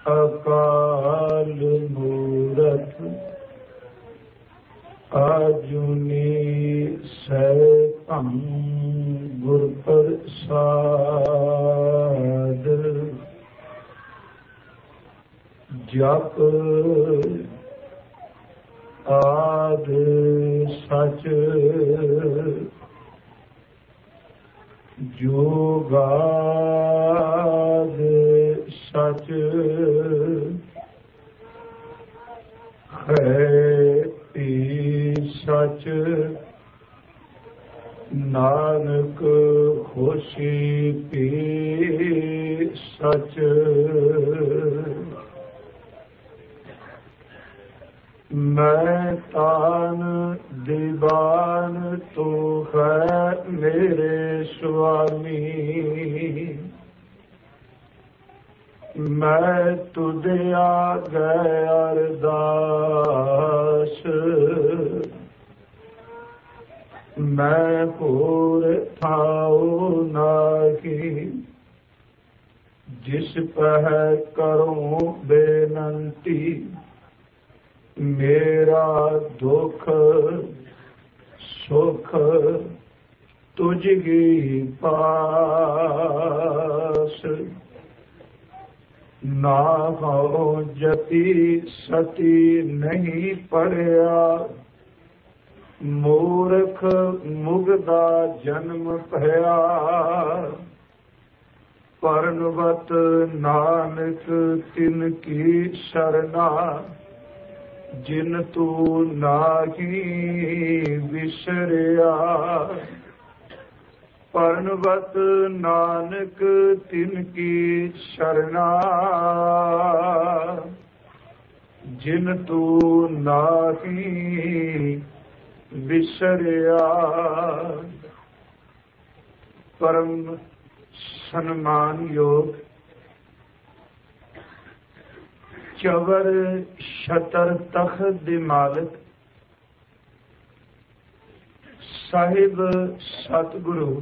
ਅਕਾਲ ਮੂਰਤ ਆਜੂਨੀ ਸੈਭੰ ਗੁਰ ਪ੍ਰਸਾਦ। ਜਪ ਆਦਿ ਸਚ ਜੁਗਾਦ ਸਚ ਹੈ ਭੀ ਸਚ ਨਾਨਕ ਹੋਸੀ ਭੀ ਸਚ। ਮੈਂ ਤਾਨ ਦੀਵਾਨ ਤੂੰ ਹੈ ਮੇਰੇ ਸੁਆਮੀ। ਮੈਂ ਤੁਧ ਆਗੇ ਅਰਦਾਸ। ਮੈਂ ਹੋਰ ਥਾਉ ਨਾਹੀ ਜਿਸ ਪਹਿ ਕਰੂੰ ਬੇਨੰਤੀ। ਮੇਰਾ ਦੁਖ ਸੁਖ ਤੁਝੀ ਪਾਸ। ਨਾ ਹੋ ਜਤੀ ਸਤੀ ਨਹੀਂ ਪੜਿਆ। ਮੂਰਖ ਮੁਗਦਾ ਜਨਮ ਭਇਆ। ਪਰਨਵਤ ਨਾਨਕ ਤਿਨ ਕੀ ਸਰਨਾ। ਜਿਨ ਤੂੰ ਨਾਹੀ ਵਿਸਰਿਆ। ਪਰਨਵਤ ਨਾਨਕ ਤਿਨ ਕੀ ਸਰਨਾ। ਜਿਨ ਤੂੰ ਨਾਹੀ ਵਿਸਰਿਆ। ਪਰਮ ਸਨਮਾਨਯੋਗ ਚਵਰ ਛਤਰ ਤਖਤ ਦੇ ਮਾਲਕ ਸਾਹਿਬ ਸਤਿਗੁਰੂ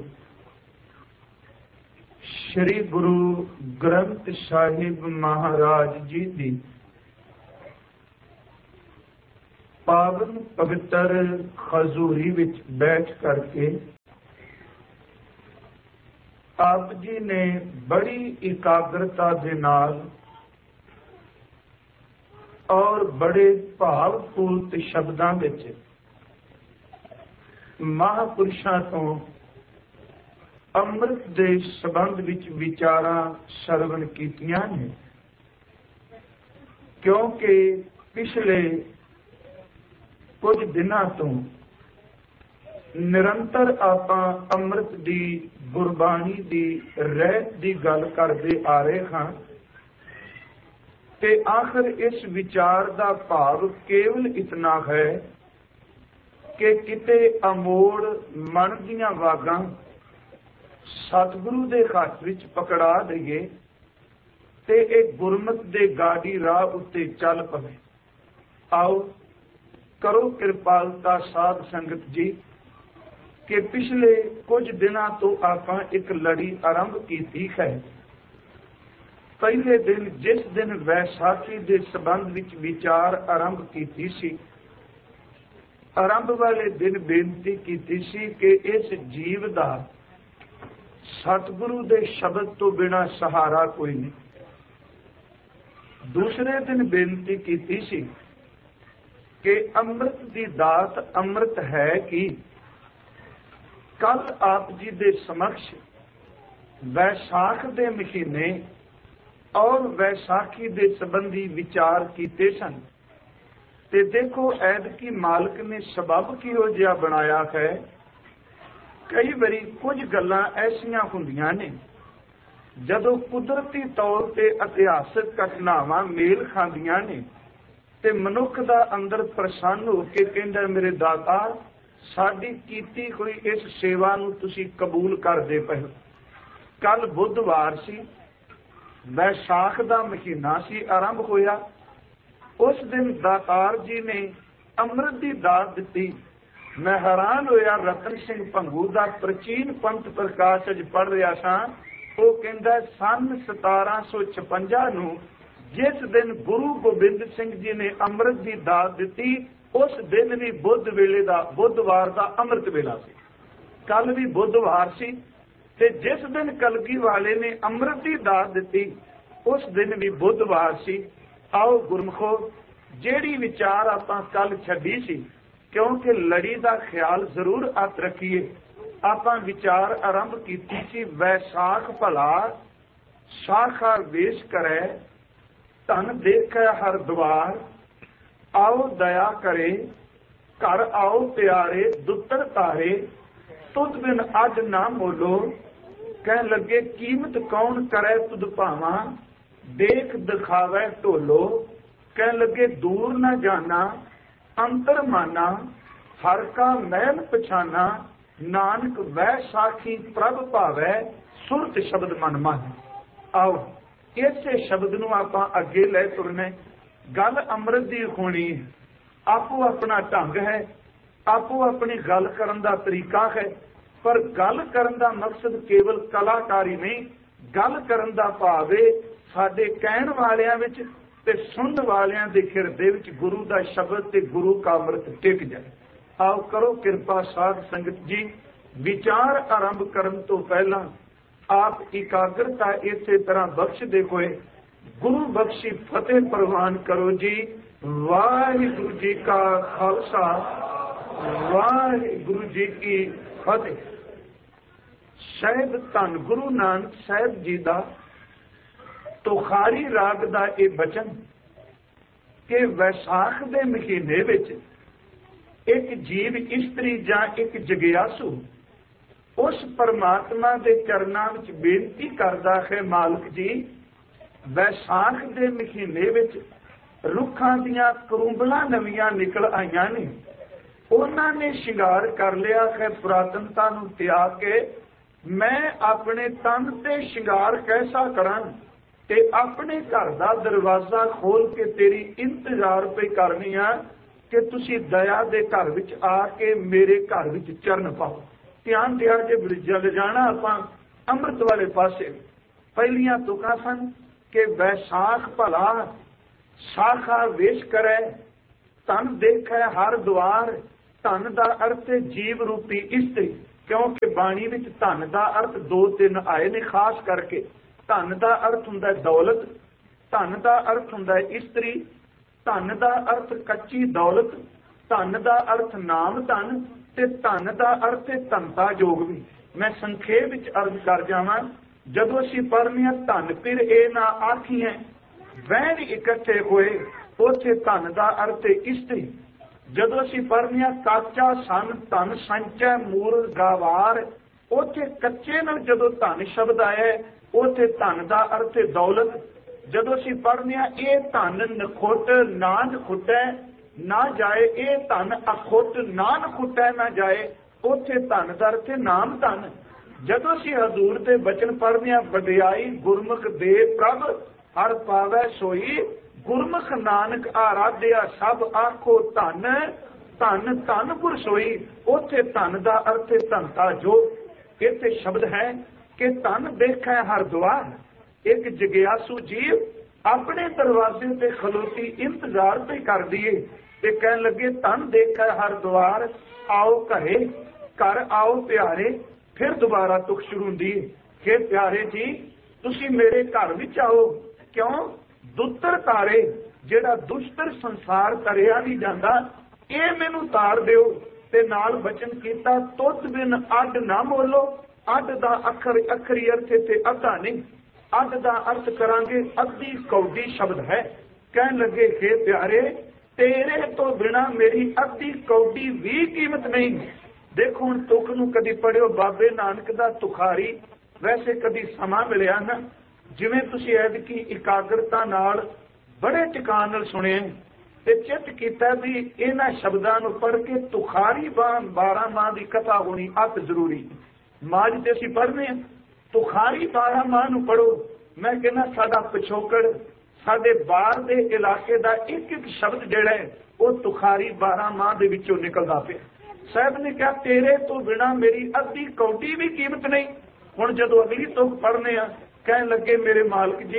ਸ੍ਰੀ ਗੁਰੂ ਗ੍ਰੰਥ ਸਾਹਿਬ ਮਹਾਰਾਜ ਜੀ ਦੀ ਪਾਵਨ ਪਵਿੱਤਰ ਹਜ਼ੂਰੀ ਵਿੱਚ ਬੈਠ ਕਰਕੇ ਆਪ ਜੀ ਨੇ ਬੜੀ ਇਕਾਗਰਤਾ ਦੇ ਨਾਲ ਔਰ ਬੜੇ ਭਾਵਪੂਰਤ ਸ਼ਬਦਾਂ ਵਿੱਚ ਮਹਾਂਪੁਰਸ਼ਾਂ ਤੋਂ ਅੰਮ੍ਰਿਤ ਦੇ ਸੰਬੰਧ ਵਿੱਚ ਵਿਚਾਰਾਂ ਸਰਵਣ ਕੀਤੀਆਂ ਨੇ। ਕਿਉਂਕਿ ਪਿਛਲੇ ਕੁਝ ਦਿਨਾਂ ਤੋਂ ਨਿਰੰਤਰ ਆਪਾਂ ਅੰਮ੍ਰਿਤ ਦੀ ਗੁਰਬਾਣੀ ਦੀ ਰਹਿਤ ਦੀ ਗੱਲ ਕਰਦੇ ਆ ਰਹੇ ਹਾਂ ਤੇ ਆਖਰ ਇਸ ਵਿਚਾਰ ਦਾ ਭਾਵ ਕੇਵਲ ਇਤਨਾ ਹੈ ਕਿ ਕਿਤੇ ਅਮੋੜ ਮਨ ਦੀਆਂ ਵਾਗਾਂ ਸਤਿਗੁਰੂ ਦੇ ਹੱਥ ਵਿੱਚ ਪਕੜਾ ਦਈਏ ਤੇ ਇਹ ਗੁਰਮਤਿ ਦੇ ਗਾੜੀ ਰਾਹ ਉੱਤੇ ਚੱਲ ਪਵੇ। ਆਓ ਕਰੋ ਕਿਰਪਾਲਤਾ ਸਾਧ ਸੰਗਤ ਜੀ ਕਿ ਪਿਛਲੇ ਕੁਝ ਦਿਨਾਂ ਤੋਂ ਆਪਾਂ ਇੱਕ ਲੜੀ ਆਰੰਭ ਕੀਤੀ ਹੈ। ਪਹਿਲੇ ਦਿਨ ਜਿਸ ਦਿਨ ਵੈਸਾਖੀ ਦੇ ਸੰਬੰਧ ਵਿੱਚ ਵਿਚਾਰ ਆਰੰਭ ਕੀਤੀ ਸੀ, ਆਰੰਭ ਵਾਲੇ ਦਿਨ ਬੇਨਤੀ ਕੀਤੀ ਸੀ ਕਿ ਇਸ ਜੀਵ ਦਾ ਸਤਿਗੁਰੂ ਦੇ ਸ਼ਬਦ ਤੋਂ ਬਿਨਾਂ ਸਹਾਰਾ ਕੋਈ ਨਹੀਂ। ਦੂਸਰੇ ਦਿਨ ਬੇਨਤੀ ਕੀਤੀ ਸੀ ਕਿ ਅੰਮ੍ਰਿਤ ਦੀ ਦਾਤ ਅੰਮ੍ਰਿਤ ਹੈ ਕਿ ਕੱਲ ਆਪ ਜੀ ਦੇ ਸਮਕਸ਼ ਵੈਸਾਖ ਦੇ ਮਹੀਨੇ ਔਰ ਵੈਸਾਖੀ ਦੇ ਸੰਬੰਧੀ ਵਿਚਾਰ ਕੀਤੇ ਸਨ ਤੇ ਦੇਖੋ ਐਤਕੀ ਮਾਲਕ ਨੇ ਸਬਬ ਕਿਹੋ ਜਿਹਾ ਬਣਾਇਆ ਹੈ। ਕਈ ਵਾਰੀ ਕੁਝ ਗੱਲਾਂ ਐਸੀਆਂ ਹੁੰਦੀਆਂ ਨੇ ਜਦੋਂ ਕੁਦਰਤੀ ਤੌਰ ਤੇ ਇਤਿਹਾਸਕ ਘਟਨਾਵਾਂ ਮੇਲ ਖਾਂਦੀਆਂ ਨੇ ਤੇ ਮਨੁੱਖ ਦਾ ਅੰਦਰ ਪ੍ਰਸੰਨ ਹੋ ਕੇ ਕਹਿੰਦਾ ਮੇਰੇ ਦਾਤਾ ਸਾਡੀ ਕੀਤੀ ਹੋਈ ਇਸ ਸੇਵਾ ਨੂੰ ਤੁਸੀਂ ਕਬੂਲ ਕਰਦੇ ਪਏ। ਕੱਲ ਬੁੱਧਵਾਰ ਸੀ, ਵੈਸਾਖ ਦਾ ਮਹੀਨਾ ਸੀ, ਆਰੰਭ ਹੋਇਆ। ਉਸ ਦਿਨ ਦਾਤਾਰ ਜੀ ਨੇ ਅੰਮ੍ਰਿਤ ਦੀ ਦਾਤ ਦਿੱਤੀ। ਮੈਂ ਹੈਰਾਨ ਹੋਇਆ, ਰਤਨ ਸਿੰਘ ਭੰਗੂ ਦਾ ਪ੍ਰਾਚੀਨ ਪੰਥ ਪ੍ਰਕਾਸ਼ ਅੱਜ ਪੜ੍ਹ ਰਿਹਾ ਸਾਂ। ਉਹ ਕਹਿੰਦਾ ਸਨ 1756 ਨੂੰ जिस दिन गुरु गोबिंद सिंह जी ने अमृत की दात दी, उस दिन भी बुध वेले का बुधवार का अमृत वेला सी। कल भी बुधवार सी ते जिस दिन कलगी वाले ने अमृत की दात दी उस दिन भी बुधवार सी। आओ गुरमुखो, जेड़ी विचार आपां कल छड्डी सी, क्योंकि लड़ी का ख्याल जरूर अत रखिए। आपां विचार आरंभ कीती सी, वैसाख भला शाखा वेश करे, धन देखे हर द्वार, आओ दया करे, घर आओ प्यारे, दुत्तर तारे, तुद बिन अज ना मोलो, कह लगे कीमत कौन करे तुद भावा, देख दिखावे ढोलो, कह लगे दूर न जाना, अंतर माना, हर का महल पछाना, नानक वह साखी प्रभ भावै, सुरत शब्द मन मन। आओ इसे शब्द नूं आपां अगे ले तुरना। गल अमृत दी होनी है, आपो अपना ढंग है, आपो अपनी गल करन दा तरीका है, पर गल करन दा मकसद केवल कलाकारी नहीं, गल करन दा भाव है साडे कहण वालियां विच ते सुनन वालियां दे हिरदे विच गुरु दा शब्द ते गुरु का अमृत टिक जाए। आओ करो किरपा साध संगत जी, विचार आरंभ करन तो पहला आप इकाग्रता इसे तरह बख्शदे होए गुरु बख्शी फतेह प्रवान करो जी। वाहिगुरु जी का खालसा, वाहिगुरु जी की फतेह। शायद धन गुरु नानक साहिब जी का तुखारी राग का यह बचन कि वैसाख के महीने विच एक जीव इस्त्री जां एक जगियासू उस परमात्मा के चरनां विच बेनती करदा है, मालिक जी वैसाख के महीने विच रुखां दीयां करूंबलां नवीआं निकल आईयां ने, उन्हां ने शिंगार कर लिया है पुरातनता नूं त्याग के। मैं अपने तन ते शिंगार कैसा करां ते अपने घर का दरवाजा खोल के तेरी इंतजार पे करनी आ कि तुसी दया दे घर विच आके मेरे घर विच चरण पाओ। ध्यान दिया जे जल जाना आपां अमृत वाले पासे। पहलियां तुकां सन कि वैसाख भला शाखा वेश करे, धन देखे हर द्वार। धन का अर्थ जीव रूपी इस्त्री, क्योंकि बाणी विच धन का अर्थ दो तीन आए ने खास करके। धन का अर्थ हुंदा दौलत, धन का अर्थ हुंदा इस्त्री, धन का अर्थ कच्ची दौलत, धन का अर्थ नाम धन, ते धन का अर्थ धनता योग भी। मैं संखेप विच अर्ज कर जावां, जदों असीं पढ़ने धन फिर ए ना आखिए वैन इकट्ठे होए, उथे धन का अर्थ इस्त्री। जदों असीं पढ़ने काचा सन धन संचय मूल गावार, उथे कच्चे नाल जदों धन शब्द आया उथे धन का अर्थ दौलत। जदों असीं पढ़ने ये धन नखुट ना नखुटै ना जाए, ये धन अखुट ना नखुटै ना जाए, उथे धन का अर्थ नाम धन। जदों असीं हजूर दे बचन पढ़ने वडियाई गुरमुख दे प्रभ हर पावै सोई, गुरमुख नानक आराध्या सब आखो धन, धन धन गुर सोई, उथे धन का अर्थ धनता जो। इत्थे शब्द है कि धन देखे हर द्वार। एक जगियासू जीव अपने दरवाजे ते खलोती इंतजार पे कर दिए ते कहन लगे धन देखे हर द्वार, आओ घरे, घर आओ प्यारे। फिर दोबारा तुख शुरू हुंदी कि प्यारे जी तुसी मेरे घर विच आओ। क्यों? दुत्तर तारे, जेड़ा दुष्टर संसार तरिया नहीं जाता, ये मैनू तार दिओ। ते नाल वचन कीता तुत बिन अड ना मोलो। अड दा अखरी अर्थ ते अद्धा नहीं, अड दा अर्थ करांगे अद्धी कौडी शब्द है। कहन लगे हे प्यारे तेरे तो बिना मेरी अद्धी कौडी भी कीमत नहीं। देखो हुण तुख नूं कदी पढ़ियो बाबे नानक दा तुखारी, वैसे कदी समा मिलिया ना जिवें तुसीं ऐदकी इकाग्रता नाल बड़े टिकाण नाल सुणे ते चित कीता भी इन्हां शब्दां नूं पढ़ के तुखारी 12 माह दी कथा होनी अत जरूरी। माज ते असीं पढ़ने तुखारी 12 माह नूं पढ़ो। मैं कहना साडा पिछोकड़ साडे बाहर दे इलाके दा एक एक शब्द जिहड़ा है वो तुखारी 12 माह दे विचों निकलदा पिया। साहब ने कहा तेरे तो बिना मेरी अद्धी कौडी भी कीमत नहीं। हुण जदों अगली तुक पढ़ने कहन लगे मेरे मालिक जी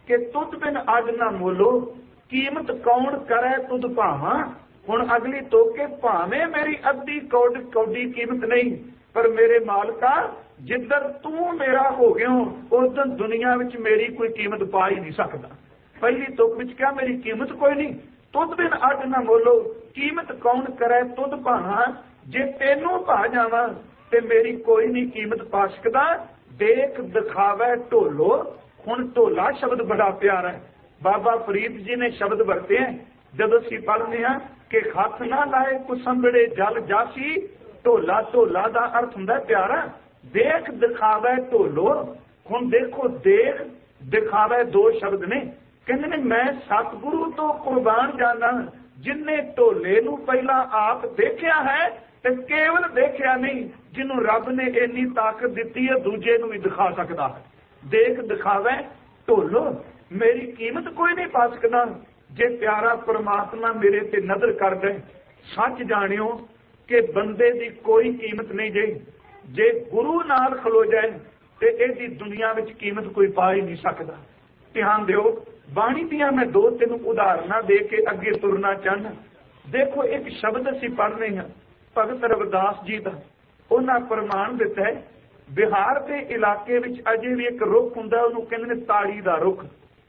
कि तुद बिन अज न मोलो, कीमत कौन करे तुद भावा। हुण अगली तोके, भावें मेरी अद्धी कौडी कीमत नहीं, पर मेरे मालका जिधर तू मेरा हो गया उधर दुनिया विच मेरी कोई कीमत पा ही नहीं सकता। पहली तुक विच क्या मेरी कीमत कोई नहीं। तुद बिन अज न मोलो, कीमत कौन करे तुद भावा। जे तेनू पा जावा ते मेरी कोई नहीं कीमत पा सकता। देख दिखावे ढोलो। हुण ढोला शब्द बड़ा प्यारा है। बाबा फरीद जी ने शब्द वरते हैं जब असीं पढ़ने हैं कि हथ ना लाए कुसंबड़े जल जासी। ढोला ढोला दा अर्थ हुंदा प्यारा। देख दिखावे ढोलो। हुण देखो, देख दिखावे दो शब्द ने। कहते ने मैं सतगुरु तो कुर्बान जाना जिन्हें ढोले नूं पहला आप देखिया है ते केवल देखिया नहीं, जिन्हों रब ने इन्नी ताकत दी है दूजे नूं भी दिखा सकता है। देख दिखावे ढोलो, मेरी कीमत कोई नहीं पा सकता। जे प्यारा परमात्मा मेरे ते नजर कर दे, सच जानियो कि बंदे दी कोई कीमत नहीं जे। जे गुरु नाल खलो जाए ते इहदी दुनिया विच कीमत कोई पा ही नहीं सकता। ध्यान दिओ, बाणी दियां मैं दो तीन उदाहरणां दे के अगे तुरना चाहना। देखो, एक शब्द असीं पढ़ने हैं भगत रविदास जी का। उन्हां प्रमाण दिता है बिहार के इलाके विच अजे भी एक रुख हुंदा, उहनूं कहंदे ने ताड़ी दा रुख।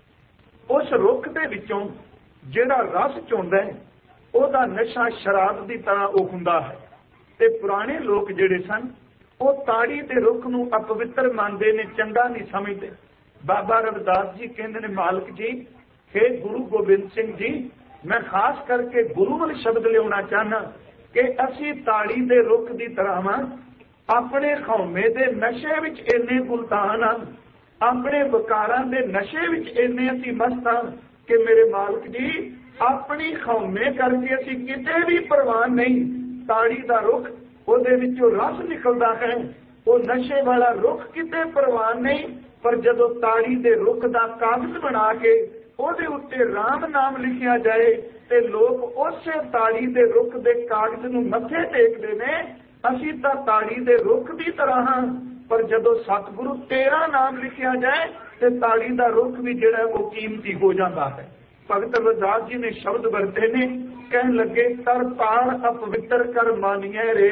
उस रुख दे विचों जिहड़ा रस चुंदा है ਉਹਦਾ नशा शराब की तरह वो हुंदा है। ते पुराने लोग जिहड़े सन वो ताड़ी के रुख नूं अपवित्र मानते ने, चंगा नहीं समझते। बाबा रविदास जी कहते ने, मालक जी, हे गुरु गोबिंद सिंह जी, मैं खास करके गुरु वाले शब्द लियाना चाहना कि असी ताड़ी के रुख की तरह वां। अपने खौमे के नशे विच इन्ने गुलतान हाँ, अपने विकारां के नशे विच इन्ने असीं मस्त हाँ कि मेरे मालक जी अपनी खौमे करके असीं किते भी परवान नहीं। ताड़ी का रुख ਉਹਦੇ ਵਿੱਚੋਂ रस निकलता है, वो नशे वाला रुख किते परवान नहीं। पर जदों ताड़ी के रुख का कागज बना के ਉਹਦੇ ਉੱਤੇ राम नाम लिखिया जाए तो लोग उस ताड़ी के रुख के कागज नूं मत्थे टेकते हैं। असीं तां ताड़ी के रुख की तरह हाँ, पर जदों सतगुरु तेरा नाम लिखिया जाए तो ताड़ी का रुख भी जिहड़ा वो कीमती हो जाता है। भगत रविदास जी ने शब्द वरते ने, कहन लगे, तर पार अपवित्र कर मानिए रे,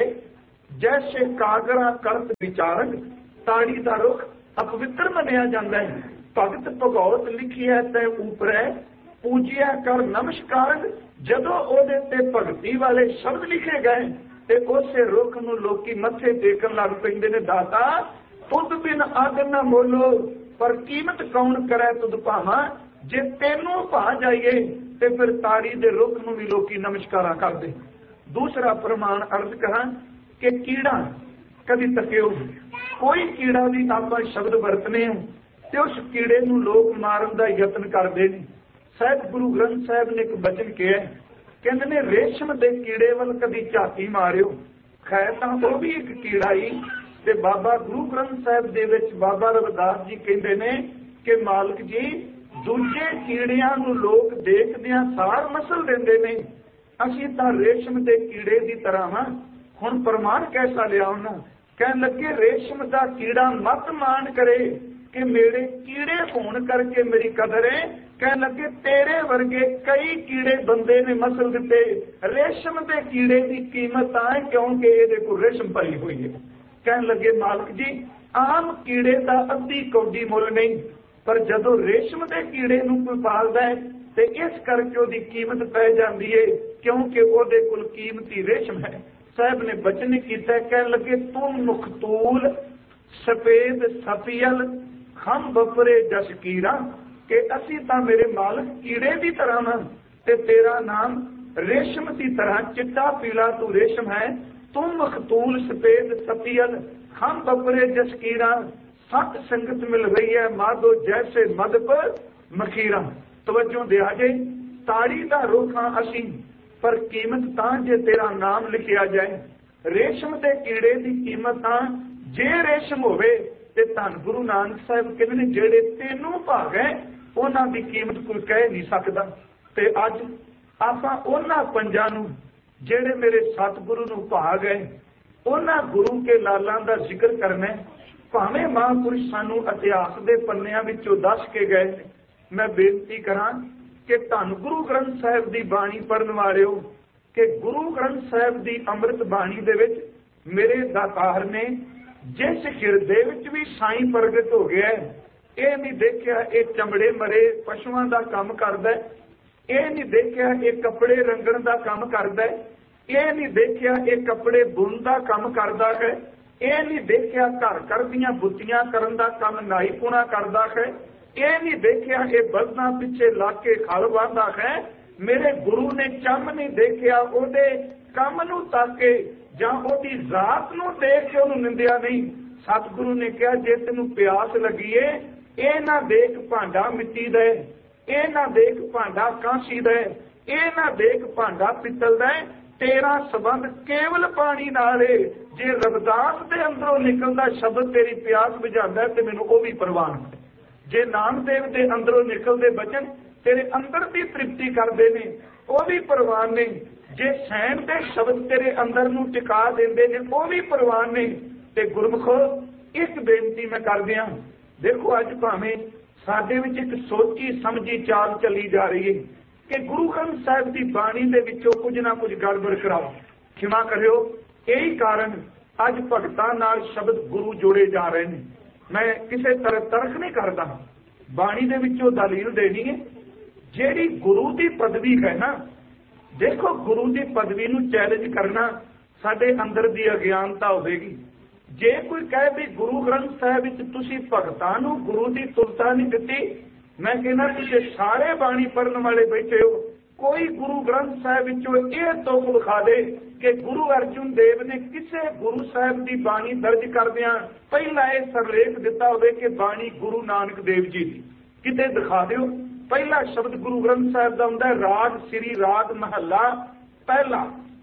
जैसे कागरा करत विचारक। ताड़ी का रुख अपवित्र मनिया जाता है। भगत भगौत लिखी है तै ऊपर पूजिया कर नमस्कार। जदों ओदे ते भगती वाले शब्द लिखे गए ते उस रुख नूं लोकी मत्थे टेकन लग पैंदे ने। दाता तुद बिन अग न मोलो, पर कीमत कौन करे तुद भावा। जे तेनों पा जाइए तो फिर ताड़ी दे रुख नूं भी लोकी नमस्कारा करदे। दूसरा प्रमाण अर्ज करा कि कीड़ा कभी तकियो, कोई कीड़ा भी आपां शब्द वरतने ते उस कीड़े नूं लोग मारन दा यतन करदे ने। साहिब गुरु ग्रंथ साहिब ने एक वचन कहा, कहंदे ने रेशम दे कीड़े वल कभी झाती मारियो। खैर तां वो भी एक कीड़ा ही। ते बाबा गुरु ग्रंथ साहिब दे विच बाबा रविदास जी कहंदे ने कि मालक जी दूजे कीड़ियां नूं लोग देखदियां सार मसल देंदे ने, असीं तां रेशम दे कीड़े दी तरह हां। हुण प्रमाण कैसा लिया उन्हां, कहण लगे, रेशम दा कीड़ा मत मान करे कि मेरे कीड़े होण करके मेरी कदर है। कहण लगे, तेरे वर्गे कई कीड़े बंदे ने मसल दिते, रेशम दे कीड़े की कीमत आए क्योंकि इहदे कोल रेशम पई हुई है। कहण लगे, मालक जी, आम कीड़े दा अद्धी कौडी मुल नहीं, पर जदों रेशम के कीड़े नूं कोई पालदा है तो इस करके उसकी कीमत पै जाती है क्योंकि उहदे कोल कीमती रेशम है। साहब ने बचन किया, कह लगे, तुम मुखतूल सफेद सफियल हम बपरे जसकीरा, कि असी तां मेरे मालक कीड़े की तरह हां ते तेरा नाम रेशम की तरह चिट्टा पीला तू रेशम है। तुम मुखतूल सफेद सफियल हम बपरे जसकीरा, सत संगत मिल रही है माधो जैसे मद पर मखीरा। तवज्जो दिया जे, ताड़ी का रुख हाँ असी, पर कीमत तां जे तेरा नाम लिखिया जाए। रेशम के कीड़े की कीमत तां जे रेशम होवे ते धन गुरु नानक साहिब कहंदे ने, जेड़े तेनों भाग है उन्हां दी कीमत कोई कह नहीं सकदा। ते अज आपां उन्हां पंजां नूं जेड़े मेरे सतगुरु नूं भाग है, उन्हां गुरु के लालां दा जिक्र करना है। भावें महापुरुष सानू इतिहास के पन्नियां विचों दस के गए मैं बेनती करा कि धन गुरु ग्रंथ साहिब की बाणी पढ़न वालिओ कि गुरु ग्रंथ साहिब की अमृत बाणी दे विच मेरे दातार ने जिस हिरदे विच भी साईं प्रगट हो गया है, ये नहीं देखिया ये चमड़े मरे पशुओं का काम करदा है, ये नहीं देखिया ये कपड़े रंगण का काम करदा है, ये नहीं देखिया ये कपड़े बुन का काम करदा है, ये नहीं देखिया घर घर दीआं बुत्तियां करन दा काम नाईपुणा करदा है, ये नहीं देखिया ये बलदां पिछे लग के खल वाहंदा है। मेरे गुरु ने चम नहीं देखिया ओदे काम नूं ताके जां ओदी जात नूं देख के उहनूं निंदिया नहीं। सतगुरु ने कहा जे तैनूं प्यास लगी है ये ना देख भांडा मिट्टी दा, ये ना देख भांडा कांसी दा, ये ना देख भांडा पित्तल दा, तेरा संबंध केवल पानी नाल है। जे रविदास दे अंदरों निकलदा शब्द तेरी प्यास बुझांदा है ते मैनूं ओह भी परवान है। जे नामदेव दे अंदरों निकलदे बचन तेरे अंदर की तृप्ति करते ने वह भी परवान ने। जे सैन दे शब्द तेरे अंदर नूं टिका देंदे ने वह भी परवान ने। ते गुरमुखो एक बेनती मैं कर दिया, देखो अज भावें साडे विच एक सोची समझी चाल चली जा रही है कि गुरु ग्रंथ साहिब की बाणी दे विचों कुछ ना कुछ गड़बड़ कराओ, क्षमा करियो। यही कारण अज भगतां नाल शब्द गुरु जोड़े जा रहे हैं। मैं किसी तरह तर्क नहीं करता, बाणी दे विचों दलील देनी है। जेड़ी गुरु की पदवी है ना, देखो गुरु की पदवी नूं चैलेंज करना साडे अंदर की अज्ञानता होगी। जे कोई कहे भी गुरु ग्रंथ साहिब विच तुसीं भगतां नूं गुरु की तुलता नहीं दिती, मैं कहना तुसीं सारे बाणी पढ़न वाले बैठे हो, कोई गुरु ग्रंथ साहिब विचों यह तुक विखा दे कि गुरु अर्जुन देव ने किसी गुरु साहिब की बाणी दर्ज करदियां पहला यह सरलेख दिता होवे कि बाणी गुरु नानक देव जी की, किते दिखा दिओ। पहला शब्द गुरु ग्रंथ साहिब का हुंदा है राग श्री राग महला पहला,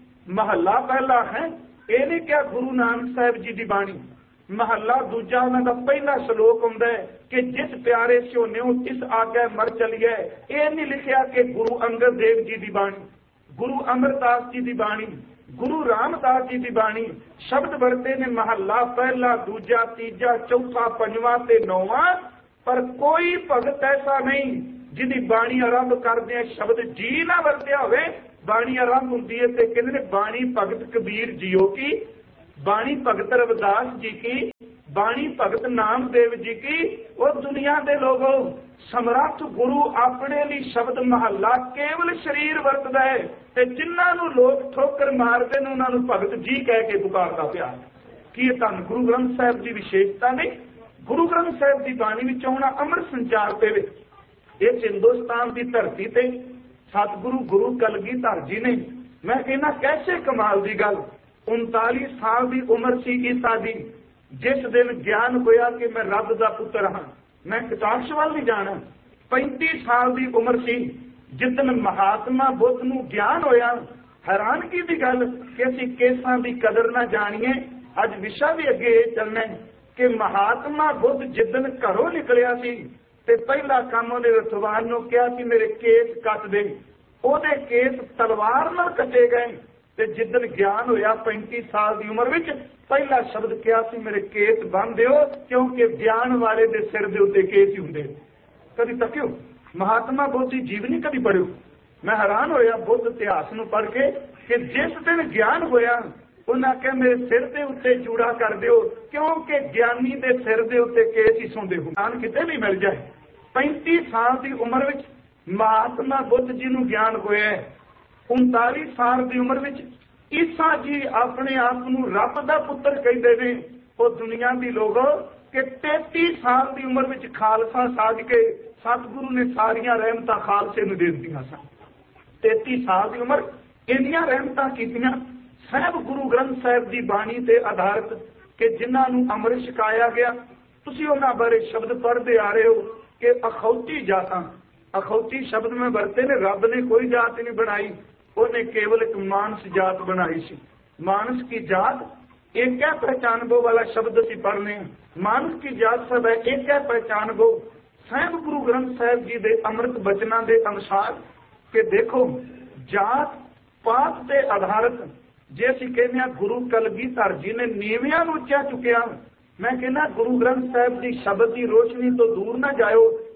महला पहला है। ये नहीं क्या गुरु नानक साहिब जी की बाणी महला दूजा उन्होंने पहला श्लोक हुंदा है कि जिस प्यारे सोने इस आगे मर चलिए। ये नहीं लिखिया कि गुरु अंगद देव जी की बाणी, गुरु अमरदास जी की बाणी, गुरु रामदास जी की बाणी। शब्द वरते ने महला पहला दूजा तीजा चौथा पंजवां ते नौवां, पर कोई भगत ऐसा नहीं जिहदी बाणी आरंभ करदे शब्द जी ना वरत्या होवे। बाणी आरंभ हुंदी है ते कहंदे ने बाणी भगत कबीर जीओ की, बाणी भगत रविदास जी की, बाणी भगत नामदेव जी की। और दुनिया के लोगों समर्थ गुरु अपने लिए शब्द महला केवल शरीर वरतदा है ते जिन्हां नूं लोग ठोकर मारदे ने उन्हां नूं भगत जी कह के पुकारदा पिया। कि ये धन गुरु ग्रंथ साहिब की विशेषता नहीं? गुरु ग्रंथ साहिब की बाणी विच आउणा अमृत संचार देवे। इस हिंदुस्तान की धरती ते सतगुरु गुरु कलगीधर जी ने, मैं कहना कैसे कमाल की गल, 39 साल की उम्र सी ईसा दी जिस दिन ज्ञान होया कि मैं रब का पुत्र हाँ, मैं कटाक्ष वाल नहीं जाना। 35 साल की उम्र सी जिदन महात्मा बुद्ध नूं ज्ञान होया। हैरानगी की गल कि असीं केसां की कदर ना जाणीए। अज विशा भी अगे चलना है कि महात्मा बुद्ध जिदन घरों निकलिया सी ते पहला काम उहने रथवान नूं कहा कि मेरे केस कट दे। ओहदे केस तलवार नाल कटे गए ते जिदन ज्ञान होया 35 साल की उम्र विच पहला शब्द कहा सी मेरे केस बन दिओ, क्योंकि ज्ञान वाले दे सिर दे उत्ते केस ही हुंदे। कभी तकियो महात्मा बुद्ध की जीवनी कभी पढ़ियो। मैं हैरान होया बुद्ध इतिहास नूं पढ़ के कि जिस दिन ज्ञान होया उन्हें आख्या मेरे सिर के उत्ते जूड़ा कर दिओ, क्योंकि ज्ञानी के सिर के उत्ते केस ही सुनते हो, ज्ञान किते भी मिल जाए। 35 साल की उम्र विच महात्मा बुद्ध जी नूं ज्ञान होया। 39 साल की उम्र विच ईसा जी अपने आप नूं रब दा पुत्र कहते हैं। वो दुनिया की लोगों कि 33 साल की उम्र विच खालसा साज के सतगुरु ने सारिया रहमतां खालसे नूं दे दित्तियां सन। 33 साल की उम्र इन्नियां रहमतां कीतियां साहब गुरु ग्रंथ साहिब की बाणी ते आधारित कि जिन्हां नूं अमृत छकाया गया। तुसीं उन्हां बारे शब्द पढ़ते आ रहे हो कि अखौती जातां, अखौती शब्द में वरते ने रब ने कोई जात नहीं बनाई, उन्हें केवल एक मानस जात बनाई सी। मानस की जात एक है पहचानबो वाला शब्द असीं पढ़ने हैं। मानस की जात सब है एक है पहचानबो। साहिब गुरु ग्रंथ साहिब जी के अमृत बचना के अनुसार कि देखो जात पात के आधारित जे असीं कहने हैं गुरु कलगीधर जी ने नीवियां नूं उच्चा चुकिया। मैं कहना गुरु ग्रंथ साहिब की शब्द की रोशनी तो दूर ना जाओ,